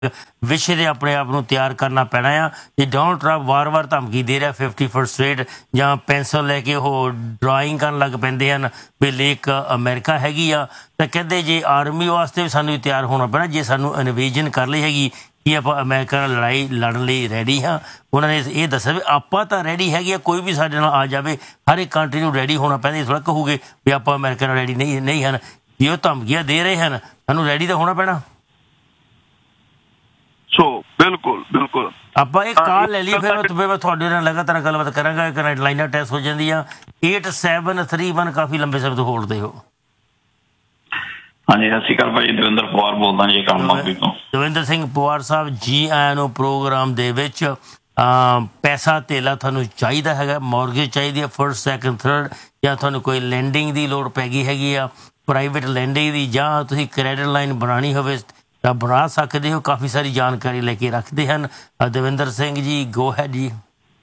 ਵਿਸ਼ੇ ਦੇ ਆਪਣੇ ਆਪ ਨੂੰ ਤਿਆਰ ਕਰਨਾ ਪੈਣਾ ਆ। ਜੇ ਡੋਨਲਡ ਟਰੰਪ ਵਾਰ-ਵਾਰ ਧਮਕੀ ਦੇ ਰਿਹਾ 51 ਸਟੇਟ ਜਾਂ ਪੈਨਸਲ ਲੈ ਕੇ ਉਹ ਡਰਾਇੰਗ ਕਰਨ ਲੱਗ ਪੈਂਦੇ ਹਨ ਵੀ ਲੇਕ ਅਮਰੀਕਾ ਹੈਗੀ ਆ, ਤਾਂ ਕਹਿੰਦੇ ਜੇ ਆਰਮੀ ਵਾਸਤੇ ਵੀ ਸਾਨੂੰ ਤਿਆਰ ਹੋਣਾ ਪੈਣਾ। ਜੇ ਸਾਨੂੰ ਇਨਵੇਜਨ ਕਰ ਲਈ ਹੈਗੀ ਕਿ ਆਪਾਂ ਅਮਰੀਕਾ ਨਾਲ ਲੜਾਈ ਲੜਨ ਲਈ ਰੈਡੀ ਹਾਂ। ਉਹਨਾਂ ਨੇ ਇਹ ਦੱਸਿਆ ਵੀ ਆਪਾਂ ਤਾਂ ਰੈਡੀ ਹੈਗੇ ਆ, ਕੋਈ ਵੀ ਸਾਡੇ ਨਾਲ ਆ ਜਾਵੇ। ਹਰ ਇੱਕ ਕੰਟਰੀ ਨੂੰ ਰੈਡੀ ਹੋਣਾ ਪੈਂਦਾ। ਥੋੜ੍ਹਾ ਕਹੂਗੇ ਵੀ ਆਪਾਂ ਅਮਰੀਕਾ ਨਾਲ ਰੈਡੀ ਨਹੀਂ ਹਨ। ਜੇ ਉਹ ਧਮਕੀਆਂ ਦੇ ਰਹੇ ਹਨ ਸਾਨੂੰ ਰੈਡੀ ਤਾਂ ਹੋਣਾ ਪੈਣਾ। ਸੋ ਬਿਲਕੁਲ ਆਪਾਂ ਇਹ ਕਾਲ ਲੈ ਲਈ, ਫਿਰ ਮੈਂ ਤੁਹਾਡੇ ਨਾਲ ਲਗਾਤਾਰ ਗੱਲਬਾਤ ਕਰਾਂਗਾ। ਇੱਕ ਲਾਈਨਾਂ ਟੈਸਟ ਹੋ ਜਾਂਦੀਆਂ। 8731 ਕਾਫੀ ਲੰਬੇ ਸਮੇਂ ਤੋਂ ਹੋਲਡ ਤੇ ਹੋ। ਹਾਂਜੀ, ਸਤਿ ਸ਼੍ਰੀ ਅਕਾਲ ਭਾਜੀ। ਦਵਿੰਦਰ ਪਵਾਰ ਬੋਲਦਾ ਜੀ ਕਾਲਮਾਪੀ ਤੋਂ। ਦਵਿੰਦਰ ਸਿੰਘ ਪਵਾਰ ਸਾਹਿਬ ਜੀ ਆਇਆਂ ਨੂੰ ਪ੍ਰੋਗਰਾਮ ਦੇ ਵਿੱਚ। ਪੈਸਾ ਧੇਲਾ ਤੁਹਾਨੂੰ ਚਾਹੀਦਾ ਹੈਗਾ, ਮੌਰਗੇਜ ਚਾਹੀਦੀ ਹੈ ਫਸਟ ਸੈਕਿੰਡ ਥਰਡ, ਜਾਂ ਤੁਹਾਨੂੰ ਕੋਈ ਲੈਂਡਿੰਗ ਦੀ ਲੋੜ ਪੈ ਗਈ ਹੈਗੀ ਆ ਪ੍ਰਾਈਵੇਟ ਲੈਂਡਿੰਗ ਦੀ, ਜਾਂ ਤੁਸੀਂ ਕ੍ਰੈਡਿਟ ਲਾਈਨ ਬਣਾਉਣੀ ਹੋਵੇ ਤਾਂ ਬਣਾ ਸਕਦੇ ਹੋ। ਕਾਫੀ ਸਾਰੀ ਜਾਣਕਾਰੀ ਲੈ ਕੇ ਰੱਖਦੇ ਹਨ ਦਵਿੰਦਰ ਸਿੰਘ ਜੀ। ਗੋ ਹੈਡ ਜੀ।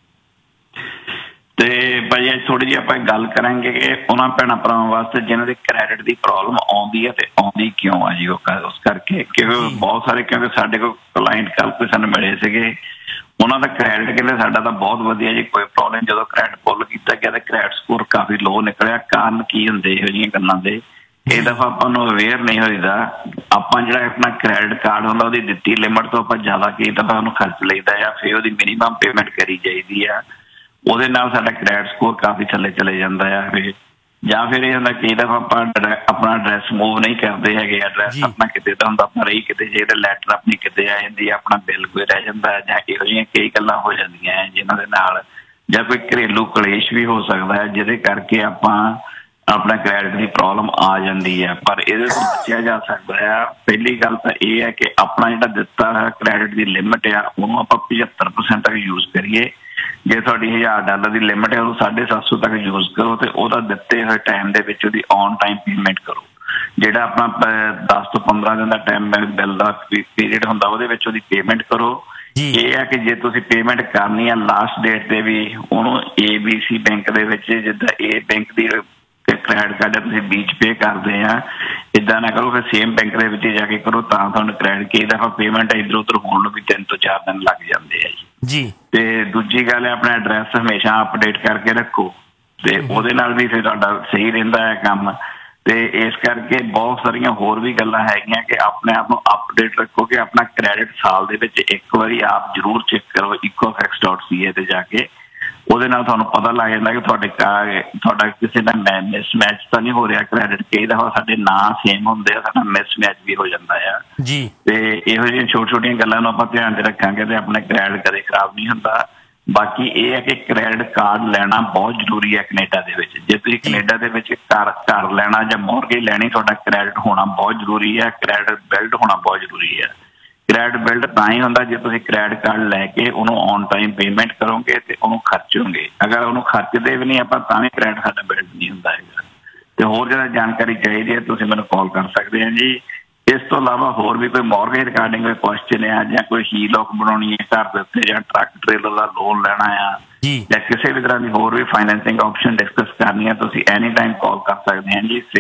ਤੇ ਭਾਜੀ ਅੱਜ ਥੋੜੀ ਜਿਹੀ ਆਪਾਂ ਗੱਲ ਕਰਾਂਗੇ ਕਿ ਉਹਨਾਂ ਭੈਣਾਂ ਭਰਾਵਾਂ ਵਾਸਤੇ ਜਿਹਨਾਂ ਦੀ ਕ੍ਰੈਡਿਟ ਦੀ ਪ੍ਰੋਬਲਮ ਆਉਂਦੀ ਹੈ ਤੇ ਆਉਂਦੀ ਕਿਉਂ ਆ ਜੀ। ਉਸ ਕਰਕੇ ਕਿਉਂਕਿ ਬਹੁਤ ਸਾਰੇ, ਕਿਉਂਕਿ ਸਾਡੇ ਕੋਲ ਕਲਾਇੰਟ ਕੱਲ ਕੋਈ ਸਾਨੂੰ ਮਿਲੇ ਸੀਗੇ, ਉਹਨਾਂ ਦਾ ਕ੍ਰੈਡਿਟ ਕਹਿੰਦੇ ਸਾਡਾ ਤਾਂ ਬਹੁਤ ਵਧੀਆ ਜੀ, ਕੋਈ ਪ੍ਰੋਬਲਮ। ਜਦੋਂ ਕ੍ਰੈਡਿਟ ਪੁੱਲ ਕੀਤਾ ਗਿਆ ਤਾਂ ਕ੍ਰੈਡਿਟ ਸਕੋਰ ਕਾਫੀ ਲੋ ਨਿਕਲਿਆ। ਕਾਰਨ ਕੀ ਹੁੰਦੇ ਇਹੋ ਜਿਹੀਆਂ ਗੱਲਾਂ ਦੇ? ਇਹ ਦਫਾ ਆਪਾਂ ਨੂੰ ਅਵੇਅਰ ਨਹੀਂ ਹੋਈਦਾ। ਆਪਾਂ ਜਿਹੜਾ ਆਪਣਾ ਕ੍ਰੈਡਿਟ ਕਾਰਡ ਹੁੰਦਾ ਉਹਦੀ ਦਿੱਤੀ ਲਿਮਟ ਤੋਂ ਆਪਾਂ ਜ਼ਿਆਦਾ ਕਈ ਦਫਾ ਉਹਨੂੰ ਖਰਚ ਲਈਦਾ ਆ। ਫਿਰ ਉਹਦੀ ਮਿਨੀਮਮ ਪੇਮੈਂਟ ਕਰੀ ਜਾਈਦੀ ਆ। ਉਹਦੇ ਨਾਲ ਸਾਡਾ ਕ੍ਰੈਡਿਟ ਸਕੋਰ ਕਾਫੀ ਥੱਲੇ ਚਲੇ ਜਾਂਦਾ ਆ। ਫਿਰ ਜਾਂ ਫਿਰ ਇਹ ਹੁੰਦਾ ਕਈ ਦਫਾ ਆਪਾਂ ਆਪਣਾ ਐਡਰੈਸ ਮੂਵ ਨਹੀਂ ਕਰਦੇ ਹੈਗੇ। ਐਡਰੈਸ ਆਪਣਾ ਕਿਤੇ ਦਾ ਹੁੰਦਾ, ਆਪਾਂ ਰਹੀ ਕਿਤੇ, ਜੇ ਲੈਟਰ ਆਪਣੀ ਕਿਤੇ ਆ ਜਾਂਦੀ, ਆਪਣਾ ਬਿੱਲ ਕੋਈ ਰਹਿ ਜਾਂਦਾ, ਜਾਂ ਇਹੋ ਜਿਹੀਆਂ ਕਈ ਗੱਲਾਂ ਹੋ ਜਾਂਦੀਆਂ ਜਿਨ੍ਹਾਂ ਦੇ ਨਾਲ, ਜਾਂ ਕੋਈ ਘਰੇਲੂ ਕਲੇਸ਼ ਵੀ ਹੋ ਸਕਦਾ ਹੈ ਜਿਹਦੇ ਕਰਕੇ ਆਪਾਂ ਆਪਣਾ ਕ੍ਰੈਡਿਟ ਦੀ ਪ੍ਰੋਬਲਮ ਆ ਜਾਂਦੀ ਹੈ। ਪਰ ਇਹਦੇ ਤੋਂ ਬਚਿਆ ਜਾ ਸਕਦਾ ਆ। ਪਹਿਲੀ ਗੱਲ ਤਾਂ ਇਹ ਹੈ ਕਿ ਆਪਣਾ ਜਿਹੜਾ ਦਿੱਤਾ ਹੈ ਕ੍ਰੈਡਿਟ ਦੀ ਲਿਮਟ ਆ ਉਹਨੂੰ ਆਪਾਂ 75% ਤੱਕ ਯੂਜ਼ ਕਰੀਏ। ਜੇ ਤੁਹਾਡੀ $1000 ਦੀ ਲਿਮਟ ਹੈ ਉਹਨੂੰ 750 ਤੱਕ ਯੂਜ਼ ਕਰੋ ਤੇ ਉਹਦਾ ਦਿੱਤੇ ਹੋਏ ਟਾਈਮ ਦੇ ਵਿੱਚ ਉਹਦੀ ਔਨ ਟਾਈਮ ਪੇਮੈਂਟ ਕਰੋ। ਜਿਹੜਾ ਆਪਣਾ 10 ਤੋਂ 15 ਦਿਨ ਦਾ ਟਾਈਮ ਬਿੱਲ ਦਾ ਪੀਰੀਅਡ ਹੁੰਦਾ ਉਹਦੇ ਵਿੱਚ ਉਹਦੀ ਪੇਮੈਂਟ ਕਰੋ। ਇਹ ਹੈ ਕਿ ਜੇ ਤੁਸੀਂ ਪੇਮੈਂਟ ਕਰਨੀ ਆ ਲਾਸਟ ਡੇਟ ਤੇ ਵੀ ਉਹਨੂੰ ABC ਬੈਂਕ ਦੇ ਵਿੱਚ, ਜਿੱਦਾਂ ਇਹ ਬੈਂਕ ਦੀ ਕ੍ਰੈਡਿਟ ਕਾਰਡ ਤੁਸੀਂ ਬੀਚ ਪੇ ਕਰਦੇ ਆ, ਇੱਦਾਂ ਨਾ ਕਰੋ। ਫਿਰ ਸੇਮ ਬੈਂਕ ਦੇ ਵਿੱਚ ਜਾ ਕੇ ਕਰੋ ਤਾਂ ਤੁਹਾਨੂੰ ਕ੍ਰੈਡਿਟ ਕਈ ਦਫਾ ਪੇਮੈਂਟ ਇੱਧਰ ਉੱਧਰ ਹੋਣ ਨੂੰ ਵੀ 3 ਤੋਂ 4 ਦਿਨ ਲੱਗ ਜਾਂਦੇ ਆ ਜੀ। ਤੇ ਦੂਜੀ ਗੱਲ ਹੈ ਆਪਣਾ ਐਡਰੈਸ ਹਮੇਸ਼ਾ ਅਪਡੇਟ ਕਰਕੇ ਰੱਖੋ ਤੇ ਉਹਦੇ ਨਾਲ ਵੀ ਫਿਰ ਤੁਹਾਡਾ ਸਹੀ ਰਹਿੰਦਾ ਹੈ ਕੰਮ। ਤੇ ਇਸ ਕਰਕੇ ਬਹੁਤ ਸਾਰੀਆਂ ਹੋਰ ਵੀ ਗੱਲਾਂ ਹੈਗੀਆਂ ਕਿ ਆਪਣੇ ਆਪ ਨੂੰ ਅਪਡੇਟ ਰੱਖੋ ਕਿ ਆਪਣਾ ਕ੍ਰੈਡਿਟ ਸਾਲ ਦੇ ਵਿੱਚ ਇੱਕ ਵਾਰੀ ਆਪ ਜ਼ਰੂਰ ਚੈੱਕ ਕਰੋ equifax.ca ਤੇ ਜਾ ਕੇ। ਉਹਦੇ ਨਾਲ ਤੁਹਾਨੂੰ ਪਤਾ ਲੱਗ ਜਾਂਦਾ ਕਿ ਤੁਹਾਡਾ ਕਿਸੇ ਦਾ ਮਿਸਮੈਚ ਤਾਂ ਨਹੀਂ ਹੋ ਰਿਹਾ ਕ੍ਰੈਡਿਟ। ਕਈ ਦਫਾ ਸਾਡੇ ਨਾਂ ਸੇਮ ਹੁੰਦੇ ਆ, ਸਾਡਾ ਮਿਸਮੈਚ ਵੀ ਹੋ ਜਾਂਦਾ ਆ ਜੀ। ਤੇ ਇਹੋ ਜਿਹੀਆਂ ਛੋਟੀਆਂ ਗੱਲਾਂ ਨੂੰ ਆਪਾਂ ਧਿਆਨ 'ਚ ਰੱਖਾਂਗੇ ਤੇ ਆਪਣਾ ਕ੍ਰੈਡਿਟ ਕਦੇ ਖਰਾਬ ਨਹੀਂ ਹੁੰਦਾ। ਬਾਕੀ ਇਹ ਹੈ ਕਿ ਕ੍ਰੈਡਿਟ ਕਾਰਡ ਲੈਣਾ ਬਹੁਤ ਜ਼ਰੂਰੀ ਹੈ ਕੈਨੇਡਾ ਦੇ ਵਿੱਚ। ਜੇ ਤੁਸੀਂ ਕੈਨੇਡਾ ਦੇ ਵਿੱਚ ਘਰ ਲੈਣਾ ਜਾਂ ਮੌਰਗੇਜ ਲੈਣੀ, ਤੁਹਾਡਾ ਕ੍ਰੈਡਿਟ ਹੋਣਾ ਬਹੁਤ ਜ਼ਰੂਰੀ ਹੈ। ਕ੍ਰੈਡਿਟ ਬਿਲਡ ਹੋਣਾ ਬਹੁਤ ਜ਼ਰੂਰੀ ਹੈ। ਕ੍ਰੈਡਿਟ ਬਿਲਡ ਤਾਂ ਹੀ ਹੁੰਦਾ ਜੇ ਤੁਸੀਂ ਕ੍ਰੈਡਿਟ ਕਾਰਡ ਲੈ ਕੇ ਉਹਨੂੰ ਔਨ ਟਾਈਮ ਪੇਮੈਂਟ ਕਰੋਗੇ ਤੇ ਉਹਨੂੰ ਖਰਚੋਗੇ। ਅਗਰ ਉਹਨੂੰ ਖਰਚਦੇ ਵੀ ਨਹੀਂ ਆਪਾਂ ਤਾਂ ਵੀ ਕ੍ਰੈਡਿਟ ਸਾਡਾ ਬਿਲਡ ਨਹੀਂ ਹੁੰਦਾ ਹੈਗਾ। ਤੇ ਹੋਰ ਜ਼ਿਆਦਾ ਜਾਣਕਾਰੀ ਚਾਹੀਦੀ ਹੈ ਤੁਸੀਂ ਮੈਨੂੰ ਕਾਲ ਕਰ ਸਕਦੇ ਹੋ ਜੀ। ਇਸ ਤੋਂ ਇਲਾਵਾ ਹੋਰ ਵੀ ਕੋਈ ਮੌਰਗੇਜ ਰਿਗਾਰਡਿੰਗ ਕੋਈ ਕੁਐਸਚਨ ਆ, ਜਾਂ ਕੋਈ ਹੀਲੋਕ ਬਣਾਉਣੀ ਹੈ ਘਰ ਦੇ ਉੱਤੇ, ਜਾਂ ਟਰੱਕ ਟ੍ਰੇਲਰ ਦਾ ਲੋਨ ਲੈਣਾ ਆ, ਜਾਂ ਕਿਸੇ ਵੀ ਤਰ੍ਹਾਂ ਦੀ ਹੋਰ ਵੀ ਫਾਈਨੈਂਸਿੰਗ ਆਪਸ਼ਨ ਡਿਸਕਸ ਕਰਨੀ ਹੈ, ਤੁਸੀਂ ਐਨੀ ਟਾਈਮ ਕਾਲ ਕਰ ਸਕਦੇ ਹੋ ਜੀ।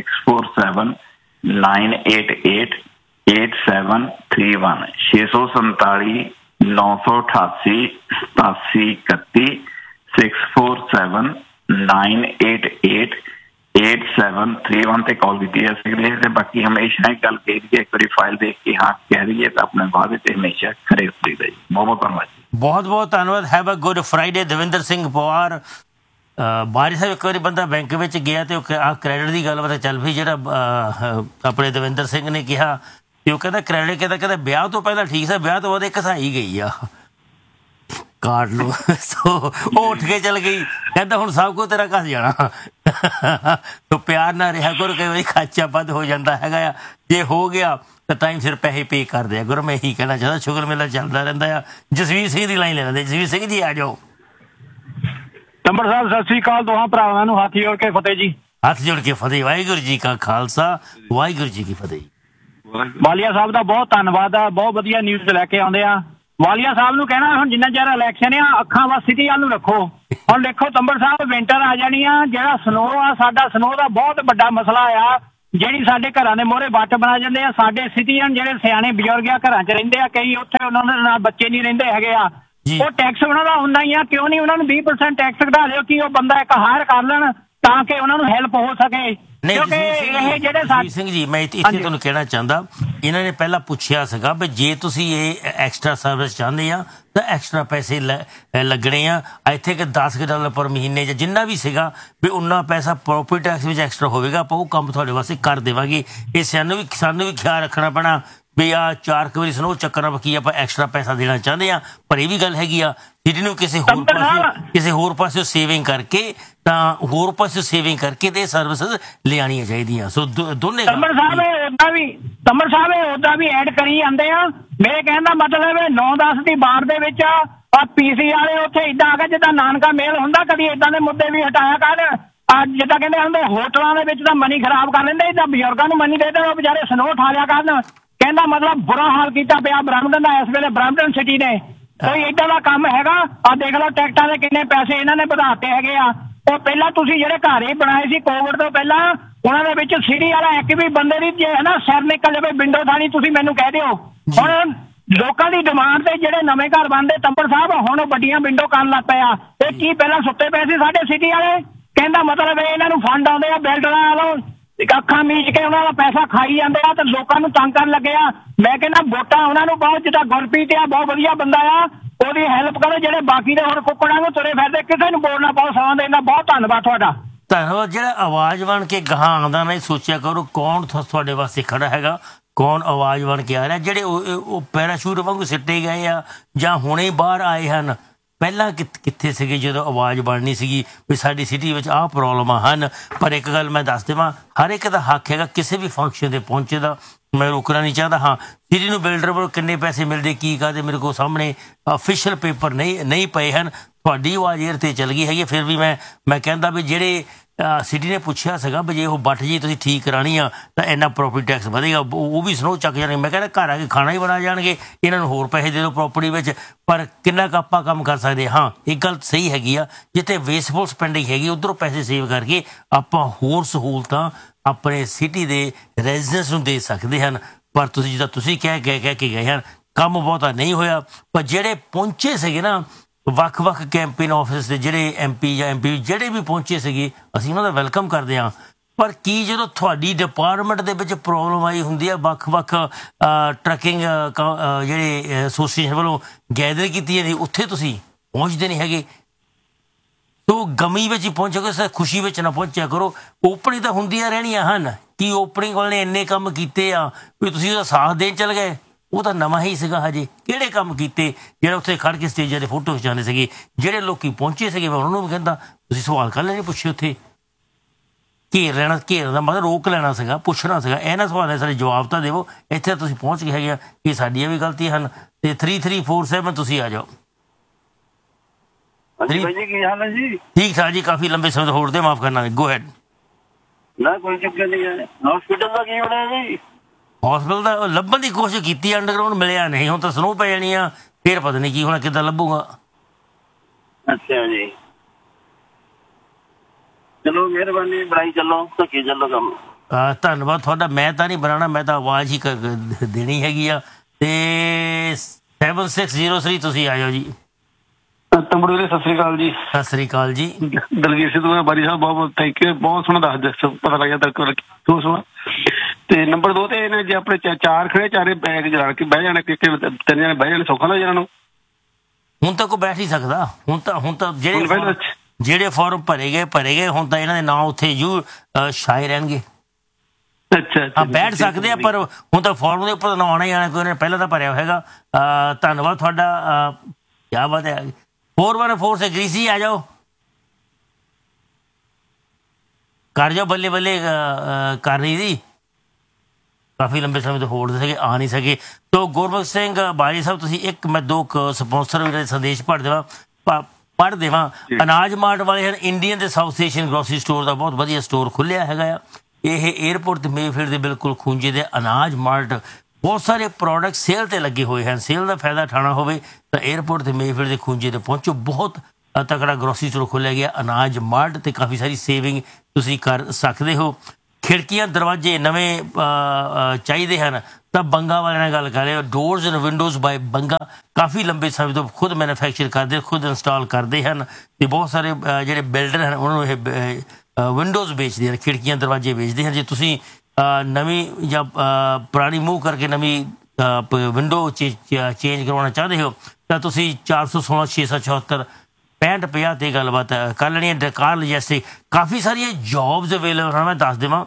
647-988-8731 647-988-8731 647-988-8731 ਤੇ ਕਾਲ ਕੀਤੀ ਜਾ ਸਕਦੀ ਹੈ। ਤੇ ਬਾਕੀ ਹਮੇਸ਼ਾ ਹੀ ਗੱਲ ਕਹੀ ਦੀ ਇੱਕ ਵਾਰੀ ਫਾਈਲ ਦੇਖ ਕੇ ਹਾਂ ਕਹਿ ਦਈਏ ਤਾਂ ਆਪਣੇ ਵਾਅਦੇ ਤੇ ਹਮੇਸ਼ਾ ਖਰੇ ਉਤਰੀਦਾ ਜੀ। ਬਹੁਤ ਬਹੁਤ ਧੰਨਵਾਦ। ਬਹੁਤ ਧੰਨਵਾਦ। Have a good Friday Davinder Singh Pawar. ਬਾਰੀ ਸਾਹਿਬ ਇੱਕ ਵਾਰੀ ਬੰਦਾ ਬੈਂਕ ਵਿੱਚ ਗਿਆ ਤੇ ਆਹ ਕ੍ਰੈਡਿਟ ਦੀ ਗੱਲ ਪਤਾ ਚੱਲ ਪਈ। ਜਿਹੜਾ ਆਪਣੇ ਦਵਿੰਦਰ ਸਿੰਘ ਨੇ ਕਿਹਾ ਤੇ ਉਹ ਕਹਿੰਦਾ ਕ੍ਰੈਡਿਟ ਕਹਿੰਦਾ ਵਿਆਹ ਤੋਂ ਪਹਿਲਾਂ ਠੀਕ ਸੀ, ਵਿਆਹ ਤੋਂ ਬਾਅਦ ਇੱਕ ਘਸਾਈ ਗਈ ਆ ਕਾਰਡ ਨੂੰ। ਸੋ ਉਹ ਉੱਠ ਕੇ ਚੱਲ ਗਈ, ਕਹਿੰਦਾ ਹੁਣ ਸਭ ਕੁਝ ਤੇਰਾ ਘਸ ਜਾਣਾ। ਤੋ ਪਿਆਰ ਨਾਲ ਰਿਹਾ ਕਰੋ, ਕਈ ਵਾਰੀ ਖਰਚਾ ਵੱਧ ਹੋ ਜਾਂਦਾ ਹੈਗਾ ਆ। ਜੇ ਹੋ ਗਿਆ ਤਾਂ ਟਾਈਮ ਸਿਰ ਪੈਸੇ ਪੇ ਕਰ ਦਿਆ ਕਰੋ। ਮੈਂ ਇਹੀ ਕਹਿਣਾ ਚਾਹੁੰਦਾ। ਸ਼ੁਕਰ ਮੇਲਾ ਚੱਲਦਾ ਰਹਿੰਦਾ ਆ। ਜਸਵੀਰ ਸਿੰਘ ਦੀ ਲਾਈਨ ਲੈ ਲੈਂਦੇ। ਜਸਵੀਰ ਸਿੰਘ ਜੀ ਆ ਜਾਓ। ਟੰਬਰ ਸਾਹਿਬ ਸਤਿ ਸ੍ਰੀ ਅਕਾਲ। ਦੋਹਾਂ ਭਰਾਵਾਂ ਨੂੰ ਹੱਥ ਜੋੜ ਕੇ ਫਤਿਹ ਜੀ। ਹੱਥ ਜੋੜ ਕੇ ਫਤਿਹ। ਵਾਹਿਗੁਰੂ ਜੀ ਕਾ ਖਾਲਸਾ, ਵਾਹਿਗੁਰੂ ਜੀ ਕੀ ਫਤਿਹ। ਵਾਲੀਆ ਸਾਹਿਬ ਦਾ ਬਹੁਤ ਧੰਨਵਾਦ ਆ, ਬਹੁਤ ਵਧੀਆ ਨਿਊਜ਼ ਲੈ ਕੇ ਆਉਂਦੇ ਆ। ਵਾਲੀਆ ਸਾਹਿਬ ਨੂੰ ਕਹਿਣਾ ਹੁਣ ਜਿੰਨਾ ਚਿਰ ਇਲੈਕਸ਼ਨ ਆ ਅੱਖਾਂ ਵੱਲ ਸਿਟੀ ਵੱਲ ਨੂੰ ਰੱਖੋ। ਹੁਣ ਦੇਖੋ ਤੰਬਰ ਸਾਹਿਬ ਵਿੰਟਰ ਆ ਜਾਣੀ ਆ। ਜਿਹੜਾ ਸਨੋ ਆ ਸਾਡਾ ਸਨੋ ਦਾ ਬਹੁਤ ਵੱਡਾ ਮਸਲਾ ਆ। ਜਿਹੜੀ ਸਾਡੇ ਘਰਾਂ ਦੇ ਮੋਹਰੇ ਵੱਟ ਬਣਾ ਜਾਂਦੇ ਆ। ਸਾਡੇ ਸਿਟੀਜ਼ਨ ਜਿਹੜੇ ਸਿਆਣੇ ਬਜ਼ੁਰਗ ਆ ਘਰਾਂ 'ਚ ਰਹਿੰਦੇ ਆ, ਕਈ ਉੱਥੇ ਉਹਨਾਂ ਦੇ ਨਾਲ ਬੱਚੇ ਨਹੀਂ ਰਹਿੰਦੇ ਹੈਗੇ ਆ, ਉਹ ਟੈਕਸ ਉਹਨਾਂ ਦਾ ਹੁੰਦਾ ਹੀ ਆ। ਕਿਉਂ ਨਹੀਂ ਉਹਨਾਂ ਨੂੰ 20% ਟੈਕਸ ਘਟਾ ਦਿਓ ਕਿ ਉਹ ਬੰਦਾ ਇੱਕ ਹਾਇਰ ਕਰ ਲੈਣ ਤਾਂ ਕਿ ਉਹਨਾਂ ਨੂੰ ਹੈਲਪ ਹੋ ਸਕੇ। ਕਿਉਂਕਿ ਇਹ ਜਿਹੜੇ ਜਸਵੀਰ ਸਿੰਘ ਜੀ, ਮੈਂ ਇੱਥੇ ਤੁਹਾਨੂੰ ਕਹਿਣਾ ਚਾਹੁੰਦਾ, ਇਹਨਾਂ ਨੇ ਪਹਿਲਾਂ ਪੁੱਛਿਆ ਸੀਗਾ ਵੀ ਜੇ ਤੁਸੀਂ ਇਹ ਐਕਸਟਰਾ ਸਰਵਿਸ ਚਾਹੁੰਦੇ ਆ ਤਾਂ ਐਕਸਟਰਾ ਪੈਸੇ ਲੱਗਣੇ ਆ। ਇੱਥੇ ਕਿ $10 ਪਰ ਮਹੀਨੇ ਜਾਂ ਜਿੰਨਾ ਵੀ ਸੀਗਾ ਵੀ ਉਨਾ ਪੈਸਾ ਪ੍ਰੋਪਰਟੀ ਟੈਕਸ ਵਿੱਚ ਐਕਸਟਰਾ ਹੋਵੇਗਾ, ਆਪਾਂ ਉਹ ਕੰਮ ਤੁਹਾਡੇ ਵਾਸਤੇ ਕਰ ਦੇਵਾਂਗੇ। ਇਹ ਸਾਨੂੰ ਵੀ ਖਿਆਲ ਰੱਖਣਾ ਪੈਣਾ ਵੀ ਆ 4 ਵਾਰੀ ਸਨੋ ਚੱਕਰਾਂ ਵਕੀ ਆਪਾਂ ਐਕਸਟਰਾ ਪੈਸਾ ਦੇਣਾ ਚਾਹੁੰਦੇ ਆ। ਪਰ ਇਹ ਵੀ ਗੱਲ ਹੈਗੀ ਆ ਸਿਟੀ ਨੂੰ ਕਿਸੇ ਹੋਰ ਪਾਸੇ ਸੇਵਿੰਗ ਕਰਕੇ ਤੇ ਸਰਵਿਸਿਜ਼ ਲਿਆਉਣੀਆਂ ਚਾਹੀਦੀਆਂ। ਸੋ ਦੋਨੇ ਤੰਮਰ ਸਾਹਿਬ ਉਦਾਂ ਵੀ ਐਡ ਕਰੀ ਜਾਂਦੇ ਆ। ਮੇਰੇ ਕਹਿਣ ਦਾ ਮਤਲਬ 9-10 ਦੀ ਬਾਰ ਦੇ ਵਿੱਚ ਆ ਪੀਸੀ ਵਾਲੇ ਉੱਥੇ ਇਦਾਂ ਆ ਗਏ ਜਿੱਦਾਂ ਨਾਨਕਾ ਮੇਲ ਹੁੰਦਾ, ਕਦੀ ਇਦਾਂ ਦੇ ਮੁੱਦੇ ਵੀ ਹਟਾਇਆ ਕਰ। ਜਿੱਦਾਂ ਕਹਿੰਦੇ ਹੁੰਦੇ ਹੋਟਲਾਂ ਦੇ ਵਿੱਚ ਤਾਂ ਮਨੀ ਖਰਾਬ ਕਰ ਲੈਂਦੇ, ਇਦਾਂ ਬਜ਼ੁਰਗਾਂ ਨੂੰ ਮਨੀ ਦੇ ਦੇਣ, ਉਹ ਵਿਚਾਰੇ ਸਨੋ ਉਠਾ ਲਿਆ ਕਰਨ। ਕਹਿੰਦਾ ਮਤਲਬ ਬੁਰਾ ਹਾਲ ਕੀਤਾ ਪਿਆ ਬ੍ਰਹਮਟਨ ਦਾ ਇਸ ਵੇਲੇ, ਬ੍ਰਹਮਟਨ ਸਿਟੀ ਨੇ। ਕੋਈ ਏਦਾਂ ਦਾ ਕੰਮ ਹੈਗਾ? ਆ ਦੇਖ ਲਓ ਟਿਕਟਾਂ ਦੇ ਕਿੰਨੇ ਪੈਸੇ ਇਹਨਾਂ ਨੇ ਵਧਾਤੇ ਹੈਗੇ ਆ। ਉਹ ਪਹਿਲਾਂ ਤੁਸੀਂ ਜਿਹੜੇ ਘਰ ਹੀ ਬਣਾਏ ਸੀ ਕੋਵਿਡ ਤੋਂ ਪਹਿਲਾਂ, ਉਹਨਾਂ ਦੇ ਵਿੱਚ ਸਿਟੀ ਵਾਲਾ ਇੱਕ ਵੀ ਬੰਦੇ ਦੀ ਜੇ ਹੈ ਨਾ ਸਿਰ ਨਿਕਲ ਜਾਵੇ ਵਿੰਡੋ ਥਾਣੀ, ਤੁਸੀਂ ਮੈਨੂੰ ਕਹਿ ਦਿਓ। ਹੁਣ ਲੋਕਾਂ ਦੀ ਡਿਮਾਂਡ ਤੇ ਜਿਹੜੇ ਨਵੇਂ ਘਰ ਬਣਦੇ ਤੰਬਰ ਸਾਹਿਬ, ਹੁਣ ਉਹ ਵੱਡੀਆਂ ਵਿੰਡੋ ਕਰਨ ਲੱਗ ਪਏ ਆ। ਇਹ ਕੀ ਪਹਿਲਾਂ ਸੁੱਤੇ ਪਏ ਸੀ ਸਾਡੇ ਸਿਟੀ ਵਾਲੇ? ਕਹਿੰਦਾ ਮਤਲਬ ਇਹਨਾਂ ਨੂੰ ਫੰਡ ਆਉਂਦੇ ਆ ਬਿਲਡਰਾਂ ਵੱਲੋਂ, ਅੱਖਾਂ ਮੀਚ ਕੇ ਉਹਨਾਂ ਦਾ ਪੈਸਾ ਖਾਈ ਜਾਂਦੇ ਆ ਤੇ ਲੋਕਾਂ ਨੂੰ ਤੰਗ ਕਰਨ ਲੱਗੇ ਆ। ਮੈਂ ਕਹਿੰਦਾ ਵੋਟਾਂ ਉਹਨਾਂ ਨੂੰ ਬਹੁਤ, ਜਿੱਦਾਂ ਗੁਰਪ੍ਰੀਤ ਆ ਬਹੁਤ ਵਧੀਆ ਬੰਦਾ ਆ, ਉਹਦੀ ਹੈਲਪ ਕਰੋ। ਜਿਹੜੇ ਬਾਕੀ ਦੇ ਹੁਣ ਕੁੱਕੜਾਂ ਨੂੰ ਤੁਰੇ ਫਿਰਦੇ, ਕਿਸੇ ਨੂੰ ਬੋਲਣਾ ਬਹੁਤ ਸਮਾਂ ਦੇਣਾ। ਬਹੁਤ ਧੰਨਵਾਦ ਤੁਹਾਡਾ। ਧੰਨਵਾਦ। ਜਿਹੜਾ ਆਵਾਜ਼ ਬਣ ਕੇ ਗਾਹਾਂ ਆਉਂਦਾ ਨਹੀਂ ਸੋਚਿਆ ਕਰੋ ਕੌਣ ਤੁਹਾਡੇ ਵਾਸਤੇ ਖੜਾ ਹੈਗਾ, ਕੌਣ ਆਵਾਜ਼ ਬਣ ਕੇ ਆ ਰਿਹਾ। ਜਿਹੜੇ ਉਹ ਪੈਰਾਸ਼ੂਟ ਵਾਂਗੂ ਸਿੱਟੇ ਗਏ ਆ ਜਾਂ ਹੁਣੇ ਬਾਹਰ ਆਏ ਹਨ, ਪਹਿਲਾਂ ਕਿੱਥੇ ਸੀਗੇ ਜਦੋਂ ਆਵਾਜ਼ ਬਣਨੀ ਸੀਗੀ ਵੀ ਸਾਡੀ ਸਿਟੀ ਵਿੱਚ ਆਹ ਪ੍ਰੋਬਲਮਾਂ ਹਨ। ਪਰ ਇੱਕ ਗੱਲ ਮੈਂ ਦੱਸ ਦੇਵਾਂ, ਹਰ ਇੱਕ ਦਾ ਹੱਕ ਹੈਗਾ ਕਿਸੇ ਵੀ ਫੰਕਸ਼ਨ ਦੇ ਪਹੁੰਚੇ ਦਾ, ਮੈਂ ਰੋਕਣਾ ਨਹੀਂ ਚਾਹੁੰਦਾ। ਹਾਂ, ਸਿਟੀ ਨੂੰ ਬਿਲਡਰ ਵੱਲੋਂ ਕਿੰਨੇ ਪੈਸੇ ਮਿਲਦੇ ਕੀ ਕਰਦੇ, ਮੇਰੇ ਕੋਲ ਸਾਹਮਣੇ ਅਫੀਸ਼ੀਅਲ ਪੇਪਰ ਨਹੀਂ ਪਏ ਹਨ। ਤੁਹਾਡੀ ਆਵਾਜ਼ ਏਅਰ 'ਤੇ ਚੱਲ ਗਈ ਹੈਗੀ। ਫਿਰ ਵੀ ਮੈਂ ਕਹਿੰਦਾ ਵੀ ਜਿਹੜੇ ਸਿਟੀ ਨੇ ਪੁੱਛਿਆ ਸੀਗਾ ਵੀ ਜੇ ਉਹ ਬੱਟ ਜੀ ਤੁਸੀਂ ਠੀਕ ਕਰਾਉਣੀ ਆ ਤਾਂ ਇੰਨਾ ਪ੍ਰੋਪਰਟੀ ਟੈਕਸ ਵਧੇਗਾ, ਉਹ ਵੀ ਸਨੋ ਚੱਕ ਜਾਣਗੇ। ਮੈਂ ਕਹਿੰਦਾ ਘਰ ਆ ਕੇ ਖਾਣਾ ਹੀ ਬਣਾ ਜਾਣਗੇ, ਇਹਨਾਂ ਨੂੰ ਹੋਰ ਪੈਸੇ ਦੇ ਦਿਓ ਪ੍ਰੋਪਰਟੀ ਵਿੱਚ। ਪਰ ਕਿੰਨਾ ਕੁ ਆਪਾਂ ਕੰਮ ਕਰ ਸਕਦੇ? ਹਾਂ, ਇੱਕ ਗੱਲ ਸਹੀ ਹੈਗੀ ਆ, ਜਿੱਥੇ ਵੇਸਟਫੁਲ ਸਪੈਂਡਿੰਗ ਹੈਗੀ ਉੱਧਰੋਂ ਪੈਸੇ ਸੇਵ ਕਰਕੇ ਆਪਾਂ ਹੋਰ ਸਹੂਲਤਾਂ ਆਪਣੇ ਸਿਟੀ ਦੇ ਰੈਜ਼ੀਡੈਂਟਸ ਨੂੰ ਦੇ ਸਕਦੇ ਹਨ। ਪਰ ਤੁਸੀਂ ਜਿੱਦਾਂ ਤੁਸੀਂ ਕਹਿ ਕੇ ਗਏ ਹਨ, ਕੰਮ ਬਹੁਤਾ ਨਹੀਂ ਹੋਇਆ। ਪਰ ਜਿਹੜੇ ਪਹੁੰਚੇ ਸੀਗੇ ਨਾ ਵੱਖ-ਵੱਖ ਕੈਂਪੇਨ ਆਫਿਸ ਦੇ ਜਿਹੜੇ MP ਜਿਹੜੇ ਵੀ ਪਹੁੰਚੇ ਸੀਗੇ, ਅਸੀਂ ਉਹਨਾਂ ਦਾ ਵੈਲਕਮ ਕਰਦੇ ਹਾਂ। ਪਰ ਕੀ ਜਦੋਂ ਤੁਹਾਡੀ ਡਿਪਾਰਟਮੈਂਟ ਦੇ ਵਿੱਚ ਪ੍ਰੋਬਲਮ ਆਈ ਹੁੰਦੀ ਹੈ, ਵੱਖ-ਵੱਖ ਟਰੱਕਿੰਗ ਜਿਹੜੇ ਐਸੋਸੀਏਸ਼ਨ ਵੱਲੋਂ ਗੈਦਰ ਕੀਤੀ ਜਾਂਦੀ, ਉੱਥੇ ਤੁਸੀਂ ਪਹੁੰਚਦੇ ਨਹੀਂ ਹੈਗੇ। ਤੋ ਗਮੀ ਵਿੱਚ ਹੀ ਪਹੁੰਚੋਗੇ, ਖੁਸ਼ੀ ਵਿੱਚ ਨਾ ਪਹੁੰਚਿਆ ਕਰੋ। ਓਪਨਿੰਗ ਤਾਂ ਹੁੰਦੀਆਂ ਰਹਿਣੀਆਂ ਹਨ। ਕੀ ਓਪਨਿੰਗ ਵਾਲੇ ਨੇ ਇੰਨੇ ਕੰਮ ਕੀਤੇ ਆ ਵੀ ਤੁਸੀਂ ਉਹਦਾ ਸਾਥ ਦੇਣ ਚਲ ਗਏ? ਉਹ ਤਾਂ ਨਵਾਂ ਹੀ ਸੀਗਾ ਹਜੇ। ਕਿਹੜੇ ਕੰਮ ਕੀਤੇ ਜਿਹੜਾ ਉੱਥੇ ਖੜ੍ਹ ਕੇ ਸਟੇਜਾਂ 'ਤੇ ਫੋਟੋ ਖਿਚਾਉਂਦੇ ਸੀਗੇ? ਜਿਹੜੇ ਲੋਕੀ ਪਹੁੰਚੇ ਸੀਗੇ ਮੈਂ ਉਹਨਾਂ ਨੂੰ ਵੀ ਕਹਿੰਦਾ ਤੁਸੀਂ ਸਵਾਲ ਕਰ ਲੈਣੇ ਪੁੱਛੇ, ਉੱਥੇ ਘੇਰਨ ਦਾ ਮਤਲਬ ਰੋਕ ਲੈਣਾ ਸੀਗਾ, ਪੁੱਛਣਾ ਸੀਗਾ ਇਹਨਾਂ ਸਵਾਲਾਂ ਦੇ ਸਾਰੇ ਜਵਾਬ ਤਾਂ ਦੇਵੋ। ਇੱਥੇ ਤੁਸੀਂ ਪਹੁੰਚ ਗਏ ਹੈਗੇ ਆ, ਇਹ ਸਾਡੀਆਂ ਵੀ ਗਲਤੀਆਂ ਹਨ। ਤੇ 3347 ਤੁਸੀਂ ਆ ਜਾਓ। ਕੀ ਹਾਲ ਹੈ ਜੀ? ਠੀਕ ਠਾਕ ਜੀ, ਕਾਫੀ ਲੰਬੇ ਸਮੇਂ ਤੋਂ ਹੋੜ ਦੇ, ਮਾਫ ਕਰਨਾ, ਗੋ ਹੈਡ। ਨਾ ਕੋਈ ਚੱਕਰ ਨਹੀਂ ਹੈ। ਹਸਪੀਟਲ ਦਾ ਕੀ ਹੋਣਾ ਜੀ? ਹਸਪੀਟਲ ਦਾ ਲੱਭਣ ਦੀ ਕੋਸ਼ਿਸ਼ ਕੀਤੀ, ਅੰਡਰਗਰਾਊਂਡ ਮਿਲਿਆ ਨਹੀਂ। ਹੁਣ ਤਾਂ ਸਨੋ ਪੈ ਜਾਣੀ ਆ, ਫਿਰ ਪਤਾ ਨਹੀਂ ਕੀ ਹੋਣਾ, ਕਿੱਦਾਂ ਲੱਭੂਗਾ। ਅੱਛਾ ਜੀ, ਚਲੋ ਮਿਹਰਬਾਨੀ, ਬਣਾਈ ਚੱਲੋ, ਧੱਕੇ ਚੱਲੋ ਕੰਮ। ਧੰਨਵਾਦ ਤੁਹਾਡਾ। ਮੈਂ ਤਾਂ ਨਹੀਂ ਬਣਾਉਣਾ, ਮੈਂ ਤਾਂ ਆਵਾਜ਼ ਹੀ ਦੇਣੀ ਹੈਗੀ ਆ। ਤੇ 7603 ਤੁਸੀਂ ਆ ਜਾਓ ਜੀ। ਤੰਬੜੂ ਵੀਰੇ ਸਤਿ ਸ੍ਰੀ ਅਕਾਲ ਜੀ। ਸਤਿ ਸ੍ਰੀ ਅਕਾਲ ਜੀ। ਦਲਗੀਰ ਸਿੱਧੂ ਬਾਰੀ ਸਾਹਿਬ ਬਹੁਤ ਬਹੁਤ ਥੈਂਕ ਯੂ, ਬਹੁਤ ਸੋਹਣਾ ਦੱਸ ਪਤਾ ਲੱਗਿਆ ਬਹੁਤ ਸੋਹਣਾ। ਤੇ ਨੰਬਰ 2 ਤੇ ਇਹਨੇ ਜੇ ਆਪਣੇ ਚਾਰ ਖੜੇ ਚਾਰੇ ਬੈਗ ਜੜ ਕੇ ਬਹਿ ਜਾਣੇ, ਤਿੰਨ ਜਣੇ ਬਹਿ ਜਾਣੇ, ਸੌਖਾ ਲੱਗ ਜਾਣਾ ਨੂੰ। ਹੁਣ ਤਾਂ ਕੋਈ ਬੈਠ ਹੀ ਸਕਦਾ। ਹੁਣ ਤਾਂ ਜਿਹੜੇ ਫਾਰਮ ਭਰੇ ਗਏ ਹੁਣ ਤਾਂ ਇਹਨਾਂ ਦੇ ਨਾਂ ਉੱਥੇ ਛਾਏ ਰਹਿਣਗੇ। ਅੱਛਾ, ਬੈਠ ਸਕਦੇ ਆ, ਪਰ ਹੁਣ ਤਾਂ ਫਾਰਮ ਦੇ ਉੱਪਰ ਨਾਂ ਆਉਣਾ ਹੀ ਆਉਣਾ, ਕੋਈ ਉਹਨੇ ਪਹਿਲਾਂ ਤਾਂ ਭਰਿਆ ਹੋਏਗਾ। ਧੰਨਵਾਦ ਤੁਹਾਡਾ, ਕਿਆ ਬਾਤ ਹੈ। 414 ਸੇ ਗ੍ਰੀਸੀ ਆ ਜਾਓ, ਕਰ ਜਾਓ ਬੱਲੇ ਬੱਲੇ ਕਰ ਰਹੀ ਸੀ। ਕਾਫੀ ਲੰਬੇ ਸਮੇਂ ਤੋਂ ਹੋਲਡ ਸੀਗੇ, ਆ ਨਹੀਂ ਸਕੇ। ਤੋ ਗੁਰਬਖਸ਼ ਸਿੰਘ ਬਾਜੀ ਸਾਹਿਬ, ਤੁਸੀਂ ਇੱਕ ਮੈਂ 2 ਸਪੋਂਸਰ ਦੇ ਸੰਦੇਸ਼ ਪੜ੍ਹ ਦੇਵਾਂ। ਅਨਾਜ ਮਾਰਟ ਵਾਲੇ ਹਨ, ਇੰਡੀਅਨ ਤੇ ਸਾਊਥ ਏਸ਼ੀਅਨ ਗਰੋਸਰੀ ਸਟੋਰ ਦਾ ਬਹੁਤ ਵਧੀਆ ਸਟੋਰ ਖੁੱਲ੍ਹਿਆ ਹੈਗਾ ਆ। ਇਹ ਏਅਰਪੋਰਟ ਤੇ ਮੇਫੀਲਡ ਦੇ ਬਿਲਕੁਲ ਖੂੰਜੇ ਦੇ ਅਨਾਜ ਮਾਰਟ, ਬਹੁਤ ਸਾਰੇ ਪ੍ਰੋਡਕਟ ਸੇਲ ਤੇ ਲੱਗੇ ਹੋਏ ਹਨ। ਸੇਲ ਦਾ ਫਾਇਦਾ ਉਠਾਉਣਾ ਹੋਵੇ ਤਾਂ ਏਅਰਪੋਰਟ ਤੇ ਮੇਫੀਲਡ ਦੇ ਖੂੰਜੇ ਤੇ ਪਹੁੰਚੋ। ਬਹੁਤ ਤਕੜਾ ਗਰੋਸਰੀ ਸਟੋਰ ਖੋਲ੍ਹਿਆ ਗਿਆ ਅਨਾਜ ਮਾਰਟ, ਤੇ ਕਾਫੀ ਸਾਰੀ ਸੇਵਿੰਗ ਤੁਸੀਂ ਕਰ ਸਕਦੇ ਹੋ। ਖਿੜਕੀਆਂ ਦਰਵਾਜ਼ੇ ਨਵੇਂ ਚਾਹੀਦੇ ਹਨ ਤਾਂ ਬੰਗਾ ਵਾਲਿਆਂ ਨਾਲ ਗੱਲ ਕਰ ਰਹੇ ਹੋ। Doors and windows bye Banga ਕਾਫੀ ਲੰਬੇ ਸਮੇਂ ਤੋਂ ਖੁਦ ਮੈਨੂਫੈਕਚਰ ਕਰਦੇ, ਖੁਦ ਇੰਸਟਾਲ ਕਰਦੇ ਹਨ ਅਤੇ ਬਹੁਤ ਸਾਰੇ ਜਿਹੜੇ ਬਿਲਡਰ ਹਨ ਉਹਨਾਂ ਨੂੰ ਇਹ ਵਿੰਡੋਜ਼ ਵੇਚਦੇ ਹਨ, ਖਿੜਕੀਆਂ ਦਰਵਾਜ਼ੇ ਵੇਚਦੇ ਹਨ। ਜੇ ਤੁਸੀਂ ਨਵੀਂ ਜਾਂ ਪੁਰਾਣੀ ਮੂਵ ਕਰਕੇ ਨਵੀਂ ਵਿੰਡੋ ਚੇਂਜ ਕਰਵਾਉਣਾ ਚਾਹੁੰਦੇ ਹੋ ਤਾਂ ਤੁਸੀਂ 416 674 6550 'ਤੇ ਗੱਲਬਾਤ ਕਰ ਲੈਣੀ ਹੈ। ਡਕਾਰ ਲਜੈਸਟਿਕ ਕਾਫੀ ਸਾਰੀਆਂ ਜੋਬਸ ਅਵੇਲੇਬਲ ਹਨ, ਮੈਂ ਦੱਸ ਦੇਵਾਂ।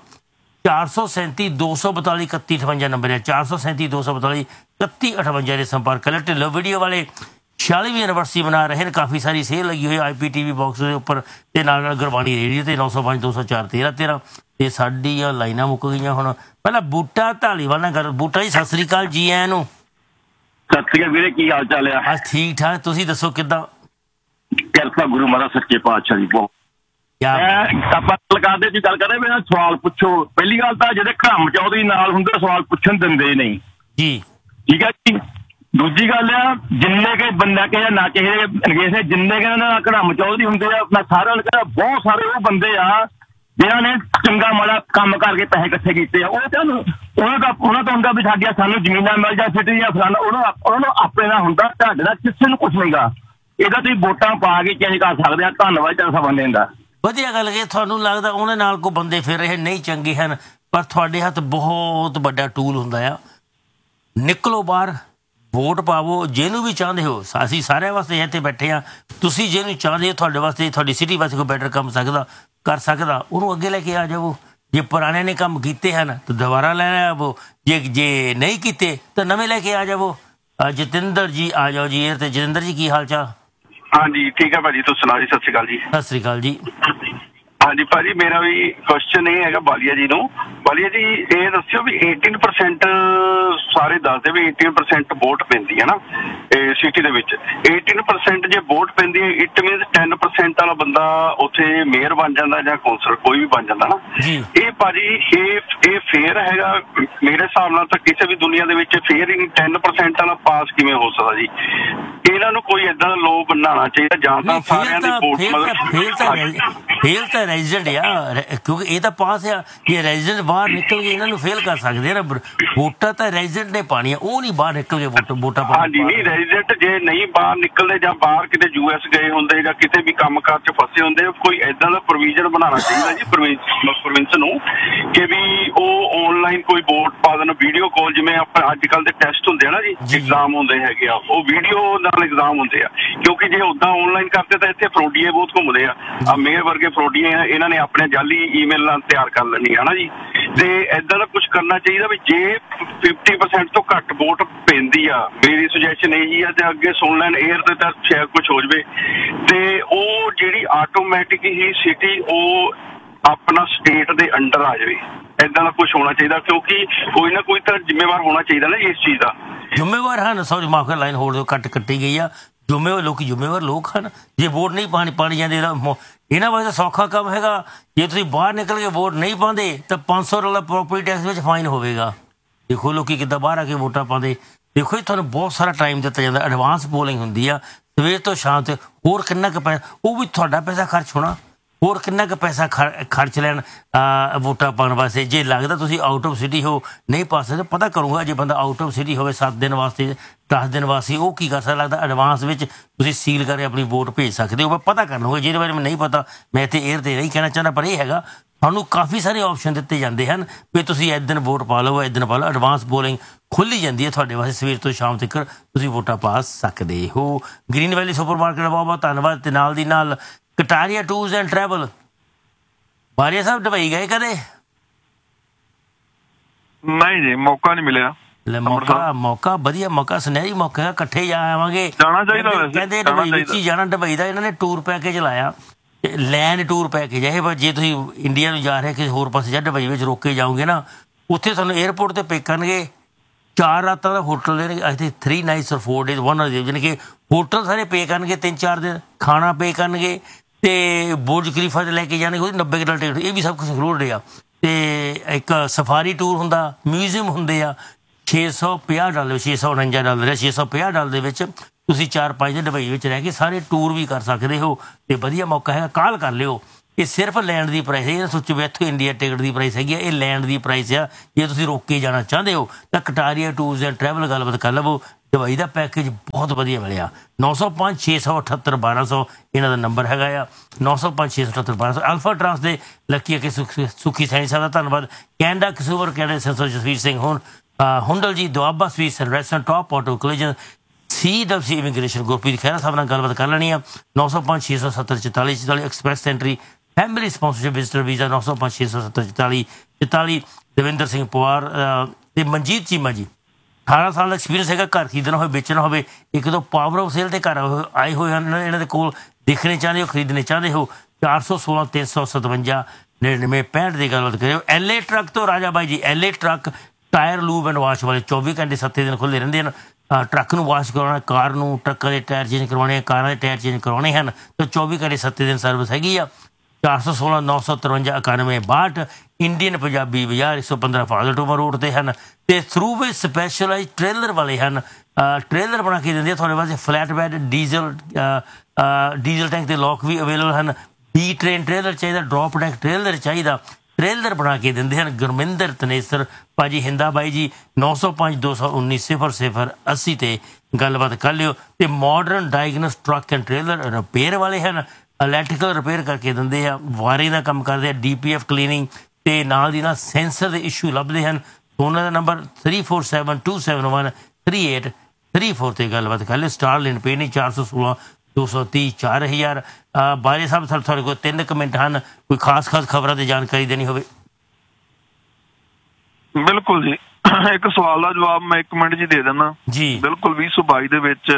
437 242 31 58 ਨੰਬਰ ਹੈ, 437 242 31 58 ਦੇ ਸੰਪਰਕ ਕਰ। ਢਿੱਲੋਂ ਵੀਡੀਓ ਵਾਲੇ 46ਵੀਂ ਯੂਨੀਵਰਸਿਟੀ ਬਣਾ ਰਹੇ ਨੇ, ਕਾਫੀ ਸਾਰੀ ਸੇਲ ਲੱਗੀ ਹੋਈ IPTV ਬਾਕਸ ਦੇ ਉੱਪਰ ਅਤੇ ਨਾਲ ਗੁਰਬਾਣੀ ਰੇਡੀਓ 'ਤੇ 905 204 13 13 ਅਤੇ ਸਾਡੀਆਂ ਲਾਈਨਾਂ ਮੁੱਕ ਗਈਆਂ ਹੁਣ। ਪਹਿਲਾਂ ਬੂਟਾ ਧਾਲੀਵਾਲ ਨਾਲ ਗੱਲ। ਬੂਟਾ ਜੀ ਸਤਿ ਸ੍ਰੀ ਅਕਾਲ, ਜੀ ਆਇਆਂ ਨੂੰ। ਸਤਿ ਸ੍ਰੀ ਅਕਾਲ ਵੀਰੇ, ਕੀ ਹਾਲ ਚਾਲ ਆ? ਅੱਜ ਠੀਕ ਠਾਕ, ਤੁਸੀਂ ਦੱਸੋ ਕਿੱਦਾਂ? ਕਿਰਪਾ ਗੁਰੂ ਮਹਾਰਾਜ ਸੱਚੇ ਪਾਤਸ਼ਾਹ ਦੀ ਬਹੁਤ। ਕਿਆ ਆਪਾਂ ਗੱਲ ਕਰਦੇ ਜੀ, ਗੱਲ ਕਰਦੇ ਮੈਂ ਸਵਾਲ ਪੁੱਛੋ। ਪਹਿਲੀ ਗੱਲ ਤਾਂ ਜਿਹੜੇ ਘਰਮ ਚੌਧਰੀ ਨਾਲ ਹੁੰਦੇ ਸਵਾਲ ਪੁੱਛਣ ਦਿੰਦੇ ਨਹੀਂ ਜੀ, ਠੀਕ ਹੈ ਜੀ। ਦੂਜੀ ਗੱਲ ਆ, ਜਿੰਨੇ ਕੇ ਬੰਦਾ ਕਿ ਨਾ ਕਿਸੇ ਨਗੇਸ਼ ਨੇ ਜਿੰਨੇ ਕੇ ਘਰਮ ਚੌਧਰੀ ਹੁੰਦੇ ਆ, ਮੈਂ ਸਾਰਿਆਂ ਨੂੰ ਕਹਿੰਦਾ ਬਹੁਤ ਸਾਰੇ ਉਹ ਬੰਦੇ ਆ ਜਿਨ੍ਹਾਂ ਨੇ ਚੰਗਾ ਮਾੜਾ ਕੰਮ ਕਰਕੇ ਪੈਸੇ ਇਕੱਠੇ ਕੀਤੇ ਆ। ਉਹ ਤੁਹਾਨੂੰ ਉਹਨਾਂ ਤੋਂ ਹੁੰਦਾ ਵੀ ਸਾਡੀਆਂ ਸਾਨੂੰ ਜ਼ਮੀਨਾਂ ਮਿਲ ਜਾ ਸਿਟੀ ਜਾਂ ਫਲਾਣਾ, ਉਹਨਾਂ ਨੂੰ ਆਪਣੇ ਨਾਲ ਹੁੰਦਾ, ਤੁਹਾਡੇ ਨਾਲ ਕਿਸੇ ਨੂੰ ਕੁਛ ਨਹੀਂਗਾ। ਇਹਦਾ ਤੁਸੀਂ ਵੋਟਾਂ ਪਾ ਕੇ ਚੇਂਜ ਕਰ ਸਕਦੇ ਆ। ਧੰਨਵਾਦ ਚੰਗਾ ਬੰਦੇ ਦਾ। ਵਧੀਆ ਗੱਲ ਕਿ ਤੁਹਾਨੂੰ ਲੱਗਦਾ ਉਹਨਾਂ ਨਾਲ ਕੋਈ ਬੰਦੇ ਫਿਰ ਰਹੇ ਨਹੀਂ ਚੰਗੇ ਹਨ, ਪਰ ਤੁਹਾਡੇ ਹੱਥ ਬਹੁਤ ਵੱਡਾ ਟੂਲ ਹੁੰਦਾ ਆ। ਨਿਕਲੋ ਬਾਹਰ, ਵੋਟ ਪਾਵੋ ਜਿਹਨੂੰ ਵੀ ਚਾਹੁੰਦੇ ਹੋ। ਅਸੀਂ ਸਾਰਿਆਂ ਵਾਸਤੇ ਇੱਥੇ ਬੈਠੇ ਹਾਂ, ਤੁਸੀਂ ਜਿਹਨੂੰ ਚਾਹੁੰਦੇ ਹੋ ਤੁਹਾਡੇ ਵਾਸਤੇ, ਤੁਹਾਡੀ ਸਿਟੀ ਵਾਸਤੇ ਕੋਈ ਬੈਟਰ ਕੰਮ ਕਰ ਸਕਦਾ, ਉਹਨੂੰ ਅੱਗੇ ਲੈ ਕੇ ਆ ਜਾਵੋ। ਜੇ ਪੁਰਾਣਿਆਂ ਨੇ ਕੰਮ ਕੀਤੇ ਹਨ ਤਾਂ ਦੁਬਾਰਾ ਲੈ ਆਵੋ, ਜੇ ਨਹੀਂ ਕੀਤੇ ਤਾਂ ਨਵੇਂ ਲੈ ਕੇ ਆ ਜਾਵੋ। ਜਤਿੰਦਰ ਜੀ ਆ ਜਾਓ ਜੀ। ਤੇ ਜਤਿੰਦਰ ਜੀ ਕੀ ਹਾਲ ਚਾਲ? ਹਾਂਜੀ ਠੀਕ ਹੈ ਭਾਜੀ, ਤੁਸੀਂ ਸੁਣਾਓ ਜੀ? ਸਤਿ ਸ਼੍ਰੀ ਅਕਾਲ ਜੀ। ਸਤਿ ਸ੍ਰੀ ਅਕਾਲ ਜੀ। ਹਾਂਜੀ ਭਾਜੀ, ਮੇਰਾ ਵੀ ਕੁਐਸਚਨ ਇਹ ਹੈਗਾ ਬਾਲੀਆ ਜੀ ਨੂੰ। ਬਾਲੀਆ ਜੀ ਇਹ ਦੱਸਿਓ ਵੀ 18% ਸਾਰੇ ਦੱਸਦੇ ਵੀ 18% ਵੋਟ ਪੈਂਦੀ ਹੈ ਨਾ ਇਹ ਸਿਟੀ ਦੇ ਵਿੱਚ। 18% ਜੇ ਵੋਟ ਪੈਂਦੀ ਹੈ ਇਟ ਮੀਨਸ 10% ਵਾਲਾ ਬੰਦਾ ਉੱਥੇ ਮੇਅਰ ਬਣ ਜਾਂਦਾ ਜਾਂ ਕੌਂਸਲਰ ਕੋਈ ਵੀ ਬਣ ਜਾਂਦਾ ਨਾ। ਇਹ ਭਾਜੀ ਇਹ ਫੇਅਰ ਹੈਗਾ? ਮੇਰੇ ਹਿਸਾਬ ਨਾਲ ਤਾਂ ਕਿਸੇ ਵੀ ਦੁਨੀਆ ਦੇ ਵਿੱਚ ਫੇਅਰ ਹੀ ਨਹੀਂ। 10% ਵਾਲਾ ਪਾਸ ਕਿਵੇਂ ਹੋ ਸਕਦਾ ਜੀ? ਇਹਨਾਂ ਨੂੰ ਕੋਈ ਏਦਾਂ ਦਾ ਲੋਅ ਬਣਾਉਣਾ ਚਾਹੀਦਾ ਜਾਂ ਤਾਂ ਸਾਰਿਆਂ ਦੀ ਵੋਟ ਫੇਲ ਤਾਂ ਰੈਜ਼ੀਡੈਂਟ ਆ, ਕਿਉਂਕਿ ਇਹ ਤਾਂ ਪਾਸ ਆ। ਜੇ ਰੈਜ਼ੀਡੈਂਟ ਬਾਹਰ ਨਿਕਲ ਗਏ ਇਹਨਾਂ ਨੂੰ ਫੇਲ ਕਰ ਸਕਦੇ ਆ ਨਾ। ਵੋਟਾਂ ਤਾਂ ਰੈਜ਼ੀਡੈਂਟ ਨੇ ਪਾਣੀਆਂ, ਉਹ ਨਹੀਂ ਬਾਹਰ ਨਿਕਲ ਕੇ ਵੋਟਾਂ ਪਾ। ਹਾਂਜੀ ਨਹੀਂ, ਰੈਜ਼ੀਡੈਂਟ ਜੇ ਨਹੀਂ ਬਾਹਰ ਨਿਕਲਦੇ ਜਾਂ ਬਾਹਰ ਕਿਤੇ US ਗਏ ਹੁੰਦੇ ਜਾਂ ਕਿਤੇ ਵੀ ਕੰਮ ਕਾਰ 'ਚ ਫਸੇ ਹੁੰਦੇ, ਕੋਈ ਏਦਾਂ ਦਾ ਪ੍ਰੋਵੀਜ਼ਨ ਬਣਾਉਣਾ ਚਾਹੀਦਾ ਜੀ ਪ੍ਰੋਵਿੰਸ ਨੂੰ ਕਿ ਵੀ ਉਹ ਆਨਲਾਈਨ ਕੋਈ ਵੋਟ ਪਾ ਦੇਣ, ਵੀਡੀਓ ਕਾਲ। ਜਿਵੇਂ ਆਪਾਂ ਅੱਜ ਕੱਲ੍ਹ ਦੇ ਟੈਸਟ ਹੁੰਦੇ ਆ ਨਾ ਜੀ, ਐਗਜ਼ਾਮ ਹੁੰਦੇ ਹੈਗੇ ਆ, ਉਹ ਵੀਡੀਓ ਨਾਲ ਐਗਜ਼ਾਮ ਹੁੰਦੇ ਆ। ਕਿਉਂਕਿ ਜੇ ਉੱਦਾਂ ਆਨਲਾਈਨ ਕਰਦੇ ਤਾਂ ਇੱਥੇ ਫਰੋਡੀਏ ਬਹੁਤ ਘੁੰਮਦੇ ਆ ਮੇਅਰ ਵਰਗੇ ਫਰੋਡੀਏ ਆ, ਇਹਨਾਂ ਨੇ ਆਪਣੇ ਜਾਲੀ ਈਮੇਲ ਨਾਲ ਤਿਆਰ ਕਰ ਲੈਣੀ ਹੈ ਨਾ ਜੀ। ਤੇ ਏਦਾਂ ਦਾ ਕੁਛ ਕਰਨਾ ਚਾਹੀਦਾ ਵੀ ਜੇ 50% ਤੋਂ ਘੱਟ ਵੋਟ ਪੈਂਦੀ ਆ, ਮੇਰੀ ਸੁਜੈਸ਼ਨ ਇਹੀ ਆ ਤੇ ਅੱਗੇ ਸੁਣ ਲੈਣ 에ਅਰ ਤੇ ਤਾਂ ਸ਼ਾਇਦ ਕੁਛ ਹੋ ਜਾਵੇ ਤੇ ਉਹ ਜਿਹੜੀ ਆਟੋਮੈਟਿਕ ਹੀ ਸਿਟੀ ਉਹ ਆਪਣਾ ਸਟੇਟ ਦੇ ਅੰਡਰ ਆ ਜਾਵੇ। ਏਦਾਂ ਦਾ ਕੁਛ ਹੋਣਾ ਚਾਹੀਦਾ ਕਿਉਂਕਿ ਕੋਈ ਨਾ ਕੋਈ ਤਾਂ ਜ਼ਿੰਮੇਵਾਰ ਹੋਣਾ ਚਾਹੀਦਾ ਨਾ ਇਸ ਚੀਜ਼ ਦਾ। ਜ਼ਿੰਮੇਵਾਰ ਹਨ, ਸੌਰੀ ਮਾਫ ਕਰ, ਲਾਈਨ ਹੋਲਡ ਕੱਟੀ ਗਈ ਆ। ਜ਼ਿੰਮੇਵਾਰ ਲੋਕ ਹਨ। ਜੇ ਵੋਟ ਨਹੀਂ ਪਾਣੀ ਜਾਂਦੀ, ਇਹਨਾਂ ਵਾਸਤੇ ਸੌਖਾ ਕੰਮ ਹੈਗਾ। ਜੇ ਤੁਸੀਂ ਬਾਹਰ ਨਿਕਲ ਕੇ ਵੋਟ ਨਹੀਂ ਪਾਉਂਦੇ ਤਾਂ $500 ਪ੍ਰੋਪਰਟੀ ਟੈਕਸ ਵਿੱਚ ਫਾਈਨ ਹੋਵੇਗਾ। ਦੇਖੋ ਲੋਕੀ ਕਿੱਦਾਂ ਬਾਹਰ ਆ ਕੇ ਵੋਟਾਂ ਪਾਉਂਦੇ। ਦੇਖੋ ਜੀ, ਤੁਹਾਨੂੰ ਬਹੁਤ ਸਾਰਾ ਟਾਈਮ ਦਿੱਤਾ ਜਾਂਦਾ, ਐਡਵਾਂਸ ਪੋਲਿੰਗ ਹੁੰਦੀ ਆ ਸਵੇਰ ਤੋਂ ਸ਼ਾਮ ਤੱਕ। ਹੋਰ ਕਿੰਨਾ ਕੁ ਪੈਸਾ, ਉਹ ਵੀ ਤੁਹਾਡਾ ਪੈਸਾ ਖਰਚ ਹੋਣਾ, ਹੋਰ ਕਿੰਨਾ ਕੁ ਪੈਸਾ ਖਰਚ ਲੈਣ ਵੋਟਾਂ ਪਾਉਣ ਵਾਸਤੇ। ਜੇ ਲੱਗਦਾ ਤੁਸੀਂ ਆਊਟ ਆਫ ਸਿਟੀ ਹੋ ਨਹੀਂ ਪਾ ਸਕਦੇ, ਪਤਾ ਕਰੂੰਗਾ। ਜੇ ਬੰਦਾ ਆਊਟ ਆਫ ਸਿਟੀ ਹੋਵੇ 7 ਦਿਨ ਵਾਸਤੇ 10 ਦਿਨ ਵਾਸਤੇ, ਉਹ ਕੀ ਕਰ ਸਕਦਾ? ਲੱਗਦਾ ਐਡਵਾਂਸ ਵਿੱਚ ਤੁਸੀਂ ਸੀਲ ਕਰਕੇ ਆਪਣੀ ਵੋਟ ਭੇਜ ਸਕਦੇ ਹੋ। ਮੈਂ ਪਤਾ ਕਰ ਲਊਂਗਾ, ਜਿਹਦੇ ਬਾਰੇ ਮੈਨੂੰ ਨਹੀਂ ਪਤਾ। ਮੈਂ ਇੱਥੇ 에ਅਰ 'ਤੇ ਨਹੀਂ ਕਹਿਣਾ ਚਾਹੁੰਦਾ, ਪਰ ਇਹ ਹੈਗਾ ਤੁਹਾਨੂੰ ਕਾਫੀ ਸਾਰੇ ਆਪਸ਼ਨ ਦਿੱਤੇ ਜਾਂਦੇ ਹਨ ਵੀ ਤੁਸੀਂ ਇਸ ਦਿਨ ਵੋਟ ਪਾ ਲਓ, ਇਸ ਦਿਨ ਪਾ ਲਓ। ਐਡਵਾਂਸ ਪੋਲਿੰਗ ਖੁੱਲ੍ਹ ਜਾਂਦੀ ਹੈ ਤੁਹਾਡੇ ਵਾਸਤੇ, ਸਵੇਰ ਤੋਂ ਸ਼ਾਮ ਤੱਕ ਤੁਸੀਂ ਵੋਟਾਂ ਪਾ ਸਕਦੇ ਹੋ। ਗ੍ਰੀਨ ਵੈਲੀ ਸੁਪਰ ਮਾਰਕੀਟ ਬਹੁਤ ਬਹੁਤ ਧੰਨਵਾਦ। ਤੇ ਨਾਲ ਦੀ ਨਾਲ Kataria tours and travel. ਬਾਰੀਆ Sahib Dubai ਗਏ ਕਦੇ? ਨਹੀਂ ਜੀ, ਮੌਕਾ ਨਹੀਂ ਮਿਲਿਆ। ਮੌਕਾ ਵਧੀਆ ਮੌਕਾ, ਸੁਨਹਿਰੀ ਮੌਕਾ, ਇਕੱਠੇ ਜਾ ਆਵਾਂਗੇ। ਜਾਣਾ ਚਾਹੀਦਾ ਵੈਸੇ, ਕਹਿੰਦੇ ਦੁਬਈ ਵਿੱਚ ਹੀ ਜਾਣਾ। ਦੁਬਈ ਦਾ ਇਹਨਾਂ ਨੇ ਟੂਰ ਪੈਕੇਜ ਲਾਇਆ, ਲੈਂਡ ਟੂਰ ਪੈਕੇਜ ਹੈ। ਪਰ ਜੇ ਤੁਸੀਂ ਇੰਡੀਆ ਨੂੰ ਜਾ ਰਹੇ ਕਿਸੇ ਹੋਰ ਪਾਸੇ ਜਾਂ ਦੁਬਈ ਵਿੱਚ ਰੋਕ ਕੇ ਜਾਓਗੇ ਨਾ, ਉੱਥੇ ਤੁਹਾਨੂੰ 에ਅਰਪੋਰਟ 'ਤੇ ਪਿਕ ਕਰਨਗੇ। 4 ਰਾਤਾਂ ਦਾ ਹੋਟਲ ਦੇਣਗੇ। ਇੱਥੇ 3 nights or 4 days 1 day, ਜਾਣੀ ਕਿ ਹੋਟਲ ਸਾਰੇ ਪੇ ਕਰਨਗੇ 3-4 ਦਿਨ, ਖਾਣਾ ਪੇ ਕਰਨਗੇ ਤੇ ਬੁਰਜ ਖਲੀਫਾ 'ਤੇ ਲੈ ਕੇ ਜਾਣਗੇ। ਉਹਦੀ $90 ਟਿਕਟ, ਇਹ ਵੀ ਸਭ ਕੁਛ ਇੰਕਲੂਡ ਆ। ਤੇ ਇੱਕ ਸਫਾਰੀ ਟੂਰ ਹੁੰਦਾ, ਮਿਊਜ਼ੀਅਮ ਹੁੰਦੇ ਆ। $650 $649 $650 ਦੇ ਵਿੱਚ ਤੁਸੀਂ 4-5 ਦਿਨ ਦੁਬਈ ਵਿੱਚ ਰਹਿ ਕੇ ਸਾਰੇ ਟੂਰ ਵੀ ਕਰ ਸਕਦੇ ਹੋ। ਤੇ ਵਧੀਆ ਮੌਕਾ ਹੈਗਾ, ਕਾਲ ਕਰ ਲਿਓ। ਇਹ ਸਿਰਫ ਲੈਂਡ ਦੀ ਪ੍ਰਾਈਸ ਹੈ। ਇਹ ਸੋਚੋ ਵੀ ਇੱਥੋਂ ਇੰਡੀਆ ਟਿਕਟ ਦੀ ਪ੍ਰਾਈਸ ਹੈਗੀ ਆ, ਇਹ ਲੈਂਡ ਦੀ ਪ੍ਰਾਈਸ ਆ। ਜੇ ਤੁਸੀਂ ਰੋਕ ਕੇ ਜਾਣਾ ਚਾਹੁੰਦੇ ਹੋ ਤਾਂ ਕਟਾਰੀਆ ਟੂਰਸ ਐਂਡ ਟਰੈਵਲ ਗੱਲਬਾਤ ਕਰ ਲਵੋ। ਦੁਬਈ ਦਾ ਪੈਕੇਜ ਬਹੁਤ ਵਧੀਆ ਮਿਲਿਆ। 905 678 1200 ਇਹਨਾਂ ਦਾ ਨੰਬਰ ਹੈਗਾ ਆ। 905 678 1200। ਅਲਫਾ ਟਰਾਂਸ ਦੇ ਲੱਕੀ ਕੇ ਸੁਖੀ ਸੈਣੀ ਸਾਹਿਬ ਦਾ ਧੰਨਵਾਦ। Canada ਕਸੂਵਰ Canada sensor Jasvir Singh Hundal ਜੀ Doaba ਸਵੀਸ restaurant top auto collision CWC immigration Gurpreet Khaira ਸਾਹਿਬ ਨਾਲ ਗੱਲਬਾਤ ਕਰ ਲੈਣੀ ਆ। 905 670 44 44 express entry family sponsorship visitor visa 905 670 44 44। Davinder Singh Pawar ਤੇ ਮਨਜੀਤ ਚੀਮਾ ਜੀ 18 ਸਾਲ ਦਾ ਐਕਸਪੀਰੀਅੰਸ ਹੈਗਾ। ਘਰ ਖਰੀਦਣਾ ਹੋਵੇ ਵੇਚਣਾ ਹੋਵੇ ਇੱਕ ਦੋ ਪਾਵਰ ਆਫ ਸੇਲ ਤੇ ਘਰ ਆਏ ਹੋਏ ਹਨ। ਇਹਨਾਂ ਦੇ ਕੋਲ ਦੇਖਣੇ ਚਾਹੁੰਦੇ ਹੋ ਖਰੀਦਣੇ ਚਾਹੁੰਦੇ ਹੋ 416 357 99 65 ਦੀ ਗੱਲਬਾਤ ਕਰਿਓ। LA ਟਰੱਕ ਤੋਂ ਰਾਜਾ ਬਾਈ ਜੀ LA truck tyre lube and wash ਵਾਲੇ 24 ਘੰਟੇ 7 ਦਿਨ ਖੁੱਲ੍ਹੇ ਰਹਿੰਦੇ ਹਨ। ਟਰੱਕ ਨੂੰ ਵਾਸ਼ ਕਰਵਾਉਣਾ, ਕਾਰ ਨੂੰ ਟਰੱਕਾਂ ਦੇ ਟਾਇਰ ਚੇਂਜ ਕਰਵਾਉਣੇ, ਕਾਰਾਂ ਦੇ ਟਾਇਰ ਚੇਂਜ ਕਰਵਾਉਣੇ ਹਨ ਤਾਂ 24 ਘੰਟੇ 7 ਦਿਨ ਸਰਵਿਸ ਹੈਗੀ ਆ। 416 953 91 62 ਇੰਡੀਅਨ ਪੰਜਾਬੀ ਬਾਜ਼ਾਰ 115 ਫਾਜ਼ਲ ਟੋਮਾ ਰੋਡ ਤੇ ਹਨ। ਤੇ ਥਰੂ ਵੀ ਸਪੈਸ਼ਲਾਈਜ਼ ਟ੍ਰੇਲਰ ਵਾਲੇ ਹਨ। ਟ੍ਰੇਲਰ ਬਣਾ ਕੇ ਦਿੰਦੇ ਆ ਤੁਹਾਡੇ ਵਾਸਤੇ। ਫਲੈਟ ਬੈਡ ਡੀਜ਼ਲ ਟੈਂਕ ਦੇ ਲੋਕ ਵੀ ਅਵੇਲੇਬਲ ਹਨ। B ਟ੍ਰੇਨ ਟ੍ਰੇਲਰ ਚਾਹੀਦਾ, ਡ੍ਰੌਪ ਡੈਕ ਟ੍ਰੇਲਰ ਚਾਹੀਦਾ, ਟ੍ਰੇਲਰ ਬਣਾ ਕੇ ਦਿੰਦੇ ਹਨ। ਗੁਰਮਿੰਦਰ ਤਨੇਸਰ ਭਾਜੀ ਹਿੰਦਾ ਬਾਈ ਜੀ 905 219 00 80 ਤੇ ਗੱਲਬਾਤ ਕਰ ਲਿਓ। ਤੇ modern diagnose truck and trailer repair ਵਾਲੇ ਹਨ। ਇਲੈਕਟ੍ਰੀਕਲ ਰਿਪੇਅਰ ਕਰਕੇ ਦਿੰਦੇ ਆ, ਵਾਇਰਿੰਗ ਦਾ ਕੰਮ ਕਰਦੇ ਆ, DPF ਕਲੀਨਿੰਗ ਤੇ ਨਾਲ ਦੀ ਨਾਲ ਸੈਂਸਰ ਦੇ ਇਸ਼ੂ ਲੱਭਦੇ ਹਨ। ਉਹਨਾਂ ਦਾ ਨੰਬਰ 347271 3834 ਤੇ ਗੱਲਬਾਤ ਕਰ ਲਿਓ। Star land ਪੇਨੀ 416 230 4000। ਬਾਰੇ ਸਾਹਿਬ ਤੁਹਾਡੇ ਕੋਲ 3 ਮਿੰਟ ਹਨ, ਕੋਈ ਖਾਸ ਖਬਰਾਂ ਦੀ ਜਾਣਕਾਰੀ ਦੇਣੀ ਹੋਵੇ। ਬਿਲਕੁਲ ਜੀ, ਇੱਕ ਸਵਾਲ ਦਾ ਜਵਾਬ ਮੈਂ 1 ਮਿੰਟ ਜੀ ਦੇ ਦਿੰਦਾ ਜੀ। ਬਿਲਕੁਲ 2022 ਦੇ ਵਿੱਚ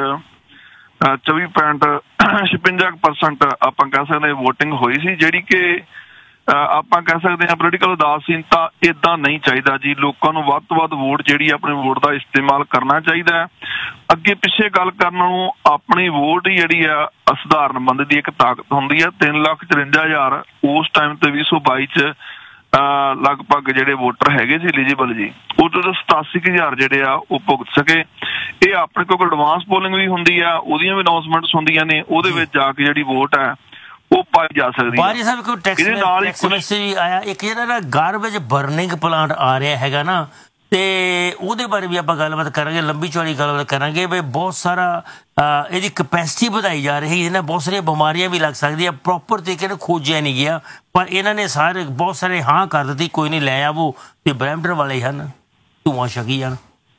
24.56% ਆਪਾਂ ਕਹਿ ਸਕਦੇ ਵੋਟਿੰਗ ਹੋਈ ਸੀ, ਜਿਹੜੀ ਕਿ ਆਪਾਂ ਕਹਿ ਸਕਦੇ ਹਾਂ ਪੋਲੀਟੀਕਲ ਉਦਾਸੀਨਤਾ ਏਦਾਂ ਨਹੀਂ ਚਾਹੀਦਾ ਜੀ। ਲੋਕਾਂ ਨੂੰ ਵੱਧ ਤੋਂ ਵੱਧ ਵੋਟ ਜਿਹੜੀ ਆਪਣੀ ਵੋਟ ਦਾ ਇਸਤੇਮਾਲ ਕਰਨਾ ਚਾਹੀਦਾ ਹੈ। ਅੱਗੇ ਪਿੱਛੇ ਗੱਲ ਕਰਨ ਨੂੰ ਆਪਣੀ ਵੋਟ ਹੀ ਜਿਹੜੀ ਆ ਸਧਾਰਨ ਬੰਦੇ ਦੀ ਇੱਕ ਤਾਕਤ ਹੁੰਦੀ ਹੈ। 3,54,000 ਉਸ ਟਾਈਮ ਤੇ 2022 ਚ ਲਗਭਗ ਜਿਹੜੇ ਵੋਟਰ ਹੈਗੇ ਸੀ ਐਲੀਜੀਬਲ ਜੀ, ਉਹ ਤੋਂ 87,000 ਜਿਹੜੇ ਆ ਉਹ ਭੁਗਤ ਸਕੇ। ਇਹ ਆਪਣੇ ਕੋਲ ਐਡਵਾਂਸ ਪੋਲਿੰਗ ਵੀ ਹੁੰਦੀ ਆ, ਉਹਦੀਆਂ ਵੀ ਅਨਾਉਂਸਮੈਂਟਸ ਹੁੰਦੀਆਂ ਨੇ, ਉਹਦੇ ਵਿੱਚ ਜਾ ਕੇ ਜਿਹੜੀ ਵੋਟ ਹੈ ਉਹ ਪਾਈ ਜਾ ਸਕਦੀ ਹੈ। ਬਾਰੀ ਸਾਹਿਬ ਕੋਈ ਟੈਕਸ ਮੈਸੇਜ ਆਇਆ ਇੱਕ ਜਿਹੜਾ ਨਾ ਗਾਰਬੇਜ ਬਰਨਿੰਗ ਪਲਾਂਟ ਆ ਰਿਹਾ ਹੈਗਾ ਨਾ, ਤੇ ਉਹਦੇ ਬਾਰੇ ਵੀ ਆਪਾਂ ਗੱਲਬਾਤ ਕਰਾਂਗੇ, ਲੰਬੀ ਚੌੜੀ ਗੱਲਬਾਤ ਕਰਾਂਗੇ ਵੀ ਬਹੁਤ ਸਾਰਾ ਇਹਦੀ ਕਪੈਸਿਟੀ ਵਧਾਈ ਜਾ ਰਹੀ ਹੈ ਨਾ, ਬਹੁਤ ਸਾਰੀਆਂ ਬਿਮਾਰੀਆਂ ਵੀ ਲੱਗ ਸਕਦੀਆਂ। ਪ੍ਰੋਪਰ ਤਰੀਕੇ ਨਾਲ ਖੋਜਿਆ ਨਹੀਂ ਗਿਆ, ਪਰ ਇਹਨਾਂ ਨੇ ਸਾਰੇ ਬਹੁਤ ਸਾਰੇ ਹਾਂ ਕਰ ਦਿੱਤੀ, ਕੋਈ ਨਹੀਂ ਲੈ ਆਵੋ। ਤੇ ਬਰੈਂਪਟਨ ਵਾਲੇ ਹਨ ਧੂਆਂ ਛਕੀ ਜਾਣ।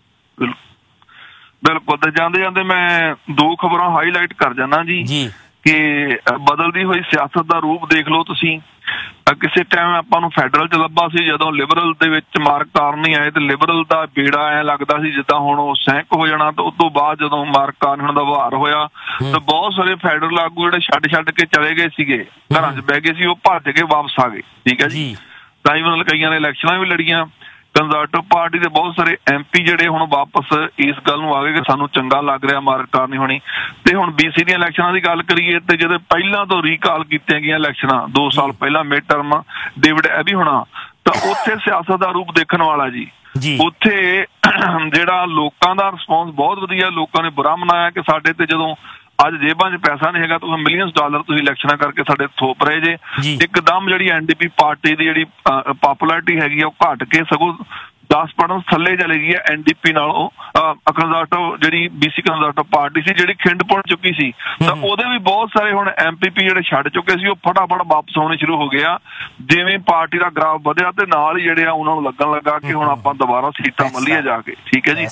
ਬਿਲਕੁਲ। ਤੇ ਜਾਂਦੇ ਜਾਂਦੇ ਮੈਂ 2 ਖਬਰਾਂ ਹਾਈਲਾਈਟ ਕਰ ਜਾਣਾ ਜੀ ਕਿ ਬਦਲਦੀ ਹੋਈ ਸਿਆਸਤ ਦਾ ਰੂਪ ਦੇਖ ਲਓ ਤੁਸੀਂ। ਕਿਸੇ ਟਾਈਮ ਆਪਾਂ ਨੂੰ ਫੈਡਰਲ ਚ ਲੱਭਾ ਸੀ, ਜਦੋਂ ਲਿਬਰਲ ਦੇ ਵਿੱਚ ਮਾਰਕ ਕਾਰਨੀ ਆਏ ਤੇ ਲਿਬਰਲ ਦਾ ਬੇੜਾ ਐ ਲੱਗਦਾ ਸੀ ਜਿੱਦਾਂ ਹੁਣ ਉਹ ਸੈਂਕ ਹੋ ਜਾਣਾ। ਤੇ ਉਸ ਤੋਂ ਬਾਅਦ ਜਦੋਂ ਮਾਰਕ ਕਾਰਨ ਦਾ ਵਾਰ ਹੋਇਆ ਤਾਂ ਬਹੁਤ ਸਾਰੇ ਫੈਡਰਲ ਆਗੂ ਜਿਹੜੇ ਛੱਡ ਕੇ ਚਲੇ ਗਏ ਸੀਗੇ, ਘਰਾਂ ਚ ਬਹਿ ਗਏ ਸੀ, ਉਹ ਭੱਜ ਕੇ ਵਾਪਸ ਆ ਗਏ। ਠੀਕ ਹੈ ਜੀ। ਤਾਂ ਇਵਨ ਕਈਆਂ ਨੇ ਇਲੈਕਸ਼ਨਾਂ ਵੀ ਲੜੀਆਂ। ਕੰਜ਼ਰਵੇਟਿਵ ਪਾਰਟੀ ਦੇ ਬਹੁਤ ਸਾਰੇ MP ਜਿਹੜੇ ਹੁਣ ਵਾਪਸ ਇਸ ਗੱਲ ਨੂੰ ਆ ਗਏ ਕਿ ਸਾਨੂੰ ਚੰਗਾ ਲੱਗ ਰਿਹਾ ਮਾਰਕ ਕਾਰਨੀ ਹੋਣੀ। ਤੇ ਹੁਣ BC ਦੀਆਂ ਇਲੈਕਸ਼ਨਾਂ ਦੀ ਗੱਲ ਕਰੀਏ ਤੇ ਜਦੋਂ ਪਹਿਲਾਂ ਤੋਂ ਰੀਕਾਲ ਕੀਤੀਆਂ ਗਈਆਂ ਇਲੈਕਸ਼ਨਾਂ 2 ਸਾਲ ਪਹਿਲਾਂ ਮਿਡ ਟਰਮ ਡੇਵਿਡ ਐਬੀ ਹੋਣਾ, ਤਾਂ ਉੱਥੇ ਸਿਆਸਤ ਦਾ ਰੂਪ ਦੇਖਣ ਵਾਲਾ ਜੀ। ਉੱਥੇ ਜਿਹੜਾ ਲੋਕਾਂ ਦਾ ਰਿਸਪੌਂਸ ਬਹੁਤ ਵਧੀਆ, ਲੋਕਾਂ ਨੇ ਬੁਰਾ ਮਨਾਇਆ ਕਿ ਸਾਡੇ ਤੇ ਜਦੋਂ ਅੱਜ ਜੇਬਾਂ 'ਚ ਪੈਸਾ ਨਹੀਂ ਹੈਗਾ, ਤੁਸੀਂ ਮਿਲੀਅਨਸ ਡਾਲਰ ਤੁਸੀਂ ਇਲੈਕਸ਼ਨਾਂ ਕਰਕੇ ਸਾਡੇ ਥੋਪ ਰਹੇ ਜੇ। ਇੱਕਦਮ ਜਿਹੜੀ NDP ਪਾਰਟੀ ਦੀ ਜਿਹੜੀ ਪੋਪੂਲੈਰਿਟੀ ਹੈਗੀ ਆ ਉਹ ਘਟ ਕੇ ਸਗੋਂ 10% ਥੱਲੇ ਚਲੀ ਗਈ ਹੈ NDP ਨਾਲੋਂ। ਕੰਜ਼ਰਵੇਟਿਵ ਜਿਹੜੀ BC ਕੰਜ਼ਰਵੇਟਿਵ ਪਾਰਟੀ ਸੀ ਜਿਹੜੀ ਖਿੰਡ ਪੁਣ ਚੁੱਕੀ ਸੀ, ਤਾਂ ਉਹਦੇ ਵੀ ਬਹੁਤ ਸਾਰੇ ਹੁਣ MPP ਜਿਹੜੇ ਛੱਡ ਚੁੱਕੇ ਸੀ ਉਹ ਫਟਾਫਟ ਵਾਪਸ ਆਉਣੇ ਸ਼ੁਰੂ ਹੋ ਗਏ ਆ। ਜਿਵੇਂ ਪਾਰਟੀ ਦਾ ਗ੍ਰਾਫ ਵਧਿਆ ਤੇ ਨਾਲ ਹੀ ਜਿਹੜੇ ਆ ਉਹਨਾਂ ਨੂੰ ਲੱਗਣ ਲੱਗਾ ਕਿ ਹੁਣ ਆਪਾਂ ਦੁਬਾਰਾ ਸੀਟਾਂ ਮੱਲੀਏ ਜਾ ਕੇ। ਠੀਕ ਹੈ ਜੀ।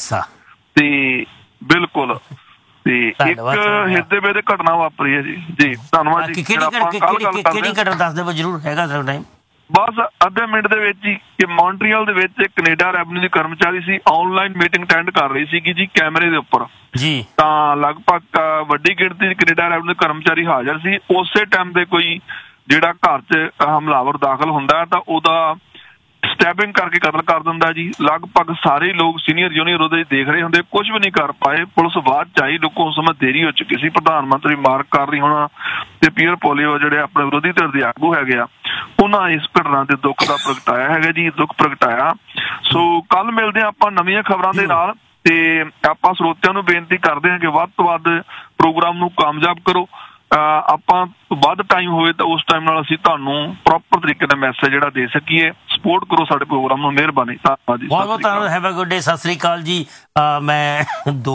ਤੇ ਬਿਲਕੁਲ ਤੇ ਇੱਕ ਹਿਰਦੇ ਵੇਲੇ ਘਟਨਾ ਵਾਪਰੀ ਹੈ ਜੀ। ਧੰਨਵਾਦ ਜੀ। ਕਿਹੜੀ ਘਟਨਾ ਦੱਸ ਦਿਓ ਜ਼ਰੂਰ, ਹੈਗਾ ਸਾਡਾ ਟਾਈਮ। ਬਸ ਅੱਧੇ ਮਿੰਟ ਦੇ ਵਿੱਚ ਹੀ ਕਿ ਮੌਂਟਰੀਅਲ ਦੇ ਵਿੱਚ ਕੈਨੇਡਾ ਰੈਵਨਿਊ ਦੀ ਕਰਮਚਾਰੀ ਸੀ, ਆਨਲਾਈਨ ਮੀਟਿੰਗ ਅਟੈਂਡ ਕਰ ਰਹੀ ਸੀਗੀ ਜੀ ਕੈਮਰੇ ਦੇ ਉੱਪਰ ਜੀ। ਤਾਂ ਲਗਭਗ ਵੱਡੀ ਗਿਣਤੀ ਦੀ ਕੈਨੇਡਾ ਰੈਵਨਿਊ ਕਰਮਚਾਰੀ ਹਾਜ਼ਰ ਸੀ। ਉਸੇ ਟਾਈਮ ਦੇ ਕੋਈ ਜਿਹੜਾ ਘਰ 'ਚ ਹਮਲਾਵਰ ਦਾਖਲ ਹੁੰਦਾ ਤਾਂ ਉਹਦਾ ਸਟੈਬਿੰਗ ਕਰਕੇ ਕਤਲ ਕਰ ਦਿੰਦਾ ਜੀ। ਲਗਭਗ ਸਾਰੇ ਲੋਕ ਸੀਨੀਅਰ ਜੂਨੀਅਰ ਉਹਦੇ ਦੇਖ ਰਹੇ ਹੁੰਦੇ, ਕੁਝ ਵੀ ਨਹੀਂ ਕਰ ਪਾਏ। ਪੁਲਿਸ ਬਾਅਦ ਚ ਆਈ, ਲੋਕਾਂ ਉਸ ਸਮੇਂ ਦੇਰੀ ਹੋ ਚੁੱਕੀ ਸੀ। ਪ੍ਰਧਾਨ ਮੰਤਰੀ ਮਾਰਕ ਕਾਰਨੀ ਹੋਣਾ ਤੇ ਪੀਅਰ ਪੋਲੀਓ ਜਿਹੜੇ ਆਪਣੇ ਵਿਰੋਧੀ ਧਿਰ ਦੇ ਆਗੂ ਹੈਗੇ ਆ, ਉਹਨਾਂ ਇਸ ਘਟਨਾ ਦੇ ਦੁੱਖ ਦਾ ਪ੍ਰਗਟਾਇਆ ਹੈਗਾ ਜੀ, ਦੁੱਖ ਪ੍ਰਗਟਾਇਆ। ਸੋ ਕੱਲ ਮਿਲਦੇ ਹਾਂ ਆਪਾਂ ਨਵੀਆਂ ਖਬਰਾਂ ਦੇ ਨਾਲ, ਤੇ ਆਪਾਂ ਸਰੋਤਿਆਂ ਨੂੰ ਬੇਨਤੀ ਕਰਦੇ ਹਾਂ ਕਿ ਵੱਧ ਤੋਂ ਵੱਧ ਪ੍ਰੋਗਰਾਮ ਨੂੰ ਕਾਮਯਾਬ ਕਰੋ। ਆਪਾਂ ਵੱਧ ਟਾਈਮ ਹੋਵੇ ਤਾਂ ਉਸ ਟਾਈਮ ਨਾਲ ਅਸੀਂ ਤੁਹਾਨੂੰ ਪ੍ਰੋਪਰ ਤਰੀਕੇ ਨਾਲ ਮੈਸੇਜ ਜਿਹੜਾ ਦੇ ਸਕੀਏ। ਸਪੋਰਟ ਕਰੋ ਸਾਡੇ ਪ੍ਰੋਗਰਾਮ ਨੂੰ। ਮਿਹਰਬਾਨੀ, ਧੰਨਵਾਦ ਜੀ। ਬਹੁਤ ਬਹੁਤ ਧੰਨਵਾਦ। Have a good day. Sat Sri ਅਕਾਲ ਜੀ। ਮੈਂ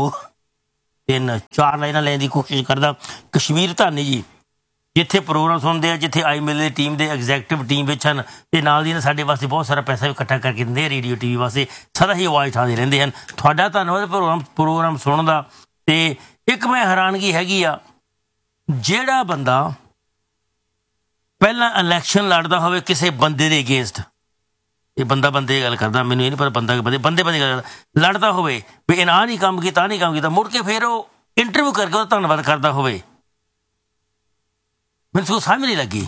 2-3-4 ਲਾਈਨਾਂ ਲੈਣ ਦੀ ਕੋਸ਼ਿਸ਼ ਕਰਦਾ। ਕਸ਼ਮੀਰ ਧਾਨੀ ਜੀ ਜਿੱਥੇ ਪ੍ਰੋਗਰਾਮ ਸੁਣਦੇ ਆ, ਜਿੱਥੇ ਆਈ ਮਿਲ ਦੀ ਟੀਮ ਦੇ ਐਗਜ਼ੈਕਟਿਵ ਟੀਮ ਵਿੱਚ ਹਨ, ਅਤੇ ਨਾਲ ਦੀ ਸਾਡੇ ਵਾਸਤੇ ਬਹੁਤ ਸਾਰਾ ਪੈਸਾ ਵੀ ਇਕੱਠਾ ਕਰਕੇ ਦਿੰਦੇ ਆ ਰੇਡੀਓ TV ਵਾਸਤੇ, ਸਦਾ ਹੀ ਆਵਾਜ਼ ਉਠਾਉਂਦੇ ਰਹਿੰਦੇ ਹਨ। ਤੁਹਾਡਾ ਧੰਨਵਾਦ ਪ੍ਰੋਗਰਾਮ ਸੁਣਨ ਦਾ। ਅਤੇ ਇੱਕ ਮੈਂ ਹੈਰਾਨਗੀ ਹੈਗੀ ਆ, ਜਿਹੜਾ ਬੰਦਾ ਪਹਿਲਾਂ ਇਲੈਕਸ਼ਨ ਲੜਦਾ ਹੋਵੇ ਕਿਸੇ ਬੰਦੇ ਦੇ ਅਗੇਂਸਟ, ਇਹ ਬੰਦੇ ਦੀ ਗੱਲ ਕਰਦਾ, ਮੈਨੂੰ ਇਹ ਨਹੀਂ ਪਤਾ ਬੰਦੇ ਗੱਲ ਕਰਦਾ, ਲੜਦਾ ਹੋਵੇ ਵੀ ਇਹਨਾਂ ਆਹ ਨਹੀਂ ਕੰਮ ਕੀਤਾ, ਆਹ ਨਹੀਂ ਕੰਮ ਕੀਤਾ, ਮੁੜ ਕੇ ਫਿਰ ਉਹ ਇੰਟਰਵਿਊ ਕਰਕੇ ਉਹਦਾ ਧੰਨਵਾਦ ਕਰਦਾ ਹੋਵੇ, ਮੈਨੂੰ ਸੋ ਸਮਝ ਨਹੀਂ ਲੱਗੀ।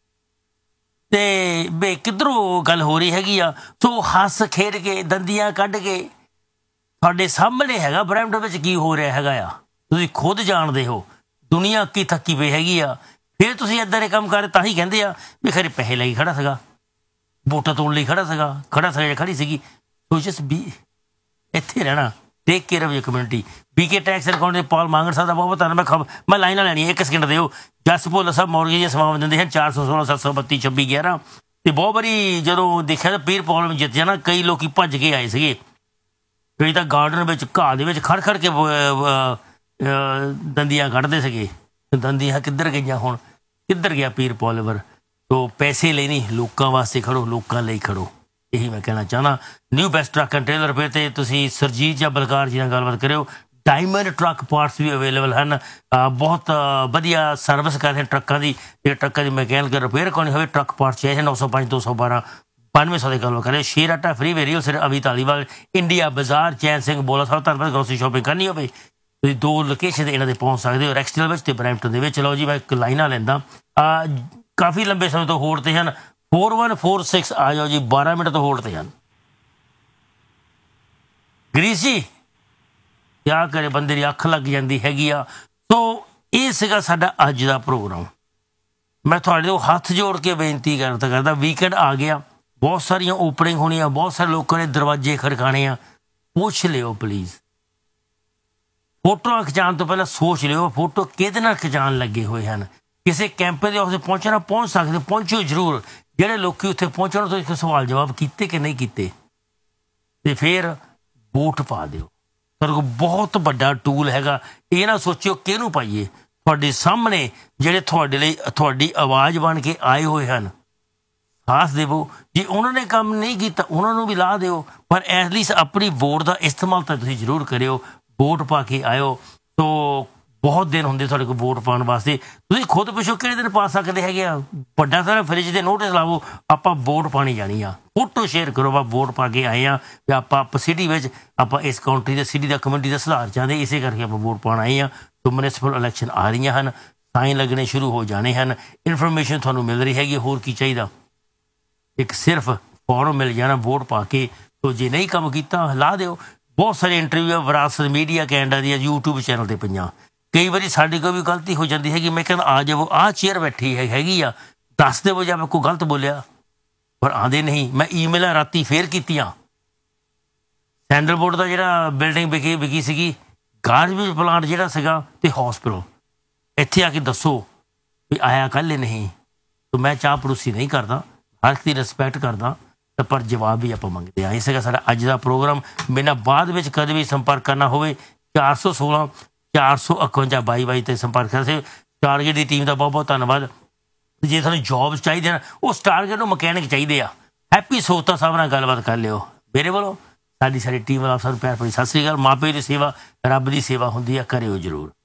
ਅਤੇ ਬਈ ਕਿੱਧਰੋਂ ਗੱਲ ਹੋ ਰਹੀ ਹੈਗੀ ਆ। ਸੋ ਹੱਸ ਖੇਡ ਕੇ ਦੰਦੀਆਂ ਕੱਢ ਕੇ ਤੁਹਾਡੇ ਸਾਹਮਣੇ ਹੈਗਾ ਬ੍ਰਹਿਮੰਡ ਵਿੱਚ ਕੀ ਹੋ ਰਿਹਾ ਹੈਗਾ ਆ, ਤੁਸੀਂ ਖੁਦ ਜਾਣਦੇ ਹੋ। ਦੁਨੀਆ ਕੀ ਥੱਕੀ ਪਈ ਹੈਗੀ ਆ, ਫਿਰ ਤੁਸੀਂ ਇੱਦਾਂ ਦੇ ਕੰਮ ਕਰ ਤਾਂ ਹੀ ਕਹਿੰਦੇ ਆ ਵੀ ਖਰੇ ਪੈਸੇ ਲਈ ਖੜਾ ਸੀਗਾ, ਵੋਟਾਂ ਤੋੜਨ ਲਈ ਖੜਾ ਸੀਗਾ ਜਾਂ ਖੜੀ ਸੀਗੀ। ਸੋ ਜਸਟ ਬੀ ਇੱਥੇ ਰਹਿਣਾ। Take care of your community. BK tax account ਦੇ ਪਾਲ ਮਾਂਗੜ ਸਾਹਿਬ ਦਾ ਬਹੁਤ ਬਹੁਤ ਧੰਨਵਾਦ। ਮੈਂ ਲਾਈਨਾਂ ਲੈਣੀ 1 ਸਕਿੰਟ ਦਿਓ। ਜਸ ਭੋਲਾ ਸਾਹਿਬ ਮੌਰਗੇਜ ਦੀਆਂ ਸੇਵਾਵਾਂ ਦਿੰਦੇ ਹਨ 416 732 26 11। ਅਤੇ ਬਹੁਤ ਵਾਰੀ ਜਦੋਂ ਦੇਖਿਆ ਤਾਂ ਪੀਰ ਪੌਲ ਜਿੱਤ ਜਾਣਾ, ਕਈ ਲੋਕ ਭੱਜ ਕੇ ਆਏ ਸੀਗੇ, ਕਈ ਤਾਂ ਗਾਰਡਨ ਵਿੱਚ ਘਾਹ ਦੇ ਵਿੱਚ ਖੜ ਕੇ ਦੰਦੀਆਂ ਕੱਢਦੇ ਸੀਗੇ। ਦੰਦੀਆਂ ਕਿੱਧਰ ਗਈਆਂ ਹੁਣ, ਕਿੱਧਰ ਗਿਆ ਪੀਰ ਪੌਲਵਰ। ਸੋ ਪੈਸੇ ਲਈ ਨਹੀਂ, ਲੋਕਾਂ ਵਾਸਤੇ ਖੜੋ, ਲੋਕਾਂ ਲਈ ਖੜੋ, ਇਹੀ ਮੈਂ ਕਹਿਣਾ ਚਾਹੁੰਦਾ। New best truck and trailer ਫਿਰ ਤੇ ਤੁਸੀਂ ਸਰਜੀਤ ਜਾਂ ਬਲਕਾਰ ਜੀ ਨਾਲ ਗੱਲਬਾਤ ਕਰਿਓ। ਡਾਇਮੰਡ ਟਰੱਕ ਪਾਰਟਸ ਵੀ ਅਵੇਲੇਬਲ ਹਨ। ਬਹੁਤ ਵਧੀਆ ਸਰਵਿਸ ਕਰਦੇ ਟਰੱਕਾਂ ਦੀ। ਜੇ ਟਰੱਕਾਂ ਦੀ ਮਕੈਨਿਕ ਰਿਪੇਅਰ ਕਰਨੀ ਹੋਵੇ, ਟਰੱਕ ਪਾਰਟਸ ਚਾਹੀਦੇ 905 212 9200 ਦੀ ਗੱਲ ਕਰਿਓ। ਸ਼ੇਰ ਆਟਾ ਫਰੀ ਵੇਰੀਅਲ ਸਿਰ ਅਵੀ ਧਾਲੀਵਾਲ ਇੰਡੀਆ ਬਾਜ਼ਾਰ ਚੈਨ ਸਿੰਘ ਬੋਲਾ ਸਾਹਿਬ। ਧੰਨਵਾਦ। ਗਰੋਸਰੀ ਸ਼ੋਪਿੰਗ ਕਰਨੀ ਹੋਵੇ ਤੁਸੀਂ 2 ਲੋਕੇਸ਼ਨ 'ਤੇ ਇਹਨਾਂ ਦੇ ਪਹੁੰਚ ਸਕਦੇ ਹੋ, ਰੈਕਸਟੇਲ ਵਿੱਚ ਅਤੇ ਬਰੈਂਪਟਨ ਦੇ ਵਿੱਚ। ਲਓ ਜੀ, ਮੈਂ ਇੱਕ ਲਾਈਨਾਂ ਲੈਂਦਾ। ਕਾਫੀ ਲੰਬੇ ਸਮੇਂ ਤੋਂ ਹੋਲਡ 'ਤੇ ਹਨ। 4146 ਆ ਜਾਓ ਜੀ, 12 ਮਿੰਟ ਤੋਂ ਹੋਲਡ 'ਤੇ ਹਨ। ਗਰੀਸ ਜੀ ਕਿਆ ਕਰੇ, ਬੰਦੇ ਦੀ ਅੱਖ ਲੱਗ ਜਾਂਦੀ ਹੈਗੀ ਆ। ਸੋ ਇਹ ਸੀਗਾ ਸਾਡਾ ਅੱਜ ਦਾ ਪ੍ਰੋਗਰਾਮ। ਮੈਂ ਤੁਹਾਡੇ ਤੋਂ ਹੱਥ ਜੋੜ ਕੇ ਬੇਨਤੀ ਕਰਦਾ, ਵੀਕਐਂਡ ਆ ਗਿਆ, ਬਹੁਤ ਸਾਰੀਆਂ ਓਪਨਿੰਗ ਹੋਣੀਆਂ, ਬਹੁਤ ਸਾਰੇ ਲੋਕਾਂ ਨੇ ਦਰਵਾਜ਼ੇ ਖੜਕਾਣੇ ਆ। ਪੁੱਛ ਲਿਓ ਪਲੀਜ਼। ਫੋਟੋਆਂ ਖਿਚਾਉਣ ਤੋਂ ਪਹਿਲਾਂ ਸੋਚ ਲਿਓ ਫੋਟੋ ਕਿਹਦੇ ਨਾਲ ਖਿਚਾਉਣ ਲੱਗੇ ਹੋਏ ਹਨ। ਕਿਸੇ ਕੈਂਪ ਦੇ ਉੱਥੇ ਪਹੁੰਚ ਸਕਦੇ, ਪਹੁੰਚੋ ਜ਼ਰੂਰ। ਜਿਹੜੇ ਲੋਕ ਉੱਥੇ ਪਹੁੰਚਣ ਤੋਂ ਇੱਕ ਸਵਾਲ ਜਵਾਬ ਕੀਤੇ ਕਿ ਨਹੀਂ ਕੀਤੇ, ਅਤੇ ਫਿਰ ਵੋਟ ਪਾ ਦਿਓ। ਤੁਹਾਡੇ ਕੋਲ ਬਹੁਤ ਵੱਡਾ ਟੂਲ ਹੈਗਾ। ਇਹ ਨਾ ਸੋਚਿਓ ਕਿਹਨੂੰ ਪਾਈਏ। ਤੁਹਾਡੇ ਸਾਹਮਣੇ ਜਿਹੜੇ ਤੁਹਾਡੇ ਲਈ ਤੁਹਾਡੀ ਆਵਾਜ਼ ਬਣ ਕੇ ਆਏ ਹੋਏ ਹਨ, ਸਾਥ ਦੇਵੋ। ਜੇ ਉਹਨਾਂ ਨੇ ਕੰਮ ਨਹੀਂ ਕੀਤਾ ਉਹਨਾਂ ਨੂੰ ਵੀ ਲਾ ਦਿਓ, ਪਰ ਐਟਲੀਸਟ ਆਪਣੀ ਵੋਟ ਦਾ ਇਸਤੇਮਾਲ ਤਾਂ ਤੁਸੀਂ ਜ਼ਰੂਰ ਕਰਿਓ। ਵੋਟ ਪਾ ਕੇ ਆਇਓ। ਸੋ ਬਹੁਤ ਦਿਨ ਹੁੰਦੇ ਤੁਹਾਡੇ ਕੋਲ ਵੋਟ ਪਾਉਣ ਵਾਸਤੇ। ਤੁਸੀਂ ਖੁਦ ਪੁੱਛੋ ਕਿਹੜੇ ਦਿਨ ਪਾ ਸਕਦੇ ਹੈਗੇ ਆ। ਵੱਡਾ ਸਾਰਾ ਫਰਿੱਜ ਦੇ ਨੋਟਿਸ ਲਾਵੋ, ਆਪਾਂ ਵੋਟ ਪਾਣੀ ਜਾਣੀ ਆ। ਫੋਟੋ ਸ਼ੇਅਰ ਕਰੋ, ਆਪਾਂ ਵੋਟ ਪਾ ਕੇ ਆਏ ਹਾਂ ਅਤੇ ਆਪਾਂ ਸਿਟੀ ਵਿੱਚ ਆਪਾਂ ਇਸ ਕੰਟਰੀ ਦੇ ਸਿਟੀ ਦਾ ਕਮਿਊਨਿਟੀ ਦਾ ਸੁਧਾਰ ਚਾਹੁੰਦੇ, ਇਸੇ ਕਰਕੇ ਆਪਾਂ ਵੋਟ ਪਾਉਣ ਆਏ ਹਾਂ। ਸੋ ਮਿਊਨਿਸਪਲ ਇਲੈਕਸ਼ਨ ਆ ਰਹੀਆਂ ਹਨ, ਸਾਈਨ ਲੱਗਣੇ ਸ਼ੁਰੂ ਹੋ ਜਾਣੇ ਹਨ। ਇਨਫੋਰਮੇਸ਼ਨ ਤੁਹਾਨੂੰ ਮਿਲ ਰਹੀ ਹੈਗੀ। ਹੋਰ ਕੀ ਚਾਹੀਦਾ, ਇੱਕ ਸਿਰਫ ਫੋਰਮ ਮਿਲ ਜਾਣਾ ਵੋਟ ਪਾ ਕੇ। ਸੋ ਜੇ ਨਹੀਂ ਕੰਮ ਕੀਤਾ ਲਾ ਦਿਓ। ਬਹੁਤ ਸਾਰੇ ਇੰਟਰਵਿਊ ਵਿਰਾਸਤ ਮੀਡੀਆ ਕੈਨੇਡਾ ਦੀਆਂ YouTube ਚੈਨਲ 'ਤੇ ਪਈਆਂ। ਕਈ ਵਾਰੀ ਸਾਡੀ ਕੋਈ ਵੀ ਗਲਤੀ ਹੋ ਜਾਂਦੀ ਹੈਗੀ। ਮੈਂ ਕਹਿੰਦਾ ਆ ਜਾਵੋ, ਆਹ ਚੇਅਰ ਬੈਠੀ ਹੈਗੀ ਆ, ਦੱਸ ਦੇਵੋ ਜਾਂ ਮੈਂ ਕੋਈ ਗਲਤ ਬੋਲਿਆ, ਪਰ ਆਉਂਦੇ ਨਹੀਂ। ਮੈਂ ਈਮੇਲਾਂ ਰਾਤੀ ਫੇਰ ਕੀਤੀਆਂ। ਸੈਂਡਲਵੁੱਡ ਦਾ ਜਿਹੜਾ ਬਿਲਡਿੰਗ ਵਿਕੀ ਸੀਗੀ, ਗਾਰਬੇਜ ਪਲਾਂਟ ਜਿਹੜਾ ਸੀਗਾ, ਅਤੇ ਹੌਸਪਿਟਲ, ਇੱਥੇ ਆ ਕੇ ਦੱਸੋ ਵੀ ਆਇਆ ਕੱਲ੍ਹ ਨਹੀਂ। ਤਾਂ ਮੈਂ ਚਾਹ ਪੜੋਸੀ ਨਹੀਂ ਕਰਦਾ, ਹਰ ਇੱਕ ਦੀ ਰਿਸਪੈਕਟ ਕਰਦਾ, ਤਾਂ ਪਰ ਜਵਾਬ ਵੀ ਆਪਾਂ ਮੰਗਦੇ ਹਾਂ। ਇਹ ਸੀਗਾ ਸਾਡਾ ਅੱਜ ਦਾ ਪ੍ਰੋਗਰਾਮ। ਮੇਰੇ ਨਾਲ ਬਾਅਦ ਵਿੱਚ ਕਦੇ ਵੀ ਸੰਪਰਕ ਕਰਨਾ ਹੋਵੇ 416 451 22 'ਤੇ ਸੰਪਰਕ ਕਰ ਸਕਦੇ। ਸਟਾਰਗੇਟ ਦੀ ਟੀਮ ਦਾ ਬਹੁਤ ਬਹੁਤ ਧੰਨਵਾਦ। ਜੇ ਤੁਹਾਨੂੰ ਜੋਬਸ ਚਾਹੀਦੇ ਹਨ, ਉਹ ਸਟਾਰਗੇਟ ਨੂੰ ਮਕੈਨਿਕ ਚਾਹੀਦੇ ਆ। ਹੈਪੀ ਸੋਤਾ ਸਾਹਿਬ ਨਾਲ ਗੱਲਬਾਤ ਕਰ ਲਿਓ। ਮੇਰੇ ਵੱਲੋਂ ਸਾਡੀ ਟੀਮ ਵੱਲੋਂ ਆਪ ਸਭ ਨੂੰ ਪਿਆਰ ਭਰੀ ਸਤਿ ਸ੍ਰੀ ਅਕਾਲ। ਮਾਪੇ ਦੀ ਸੇਵਾ ਰੱਬ ਦੀ ਸੇਵਾ ਹੁੰਦੀ ਆ, ਕਰਿਓ ਜ਼ਰੂਰ।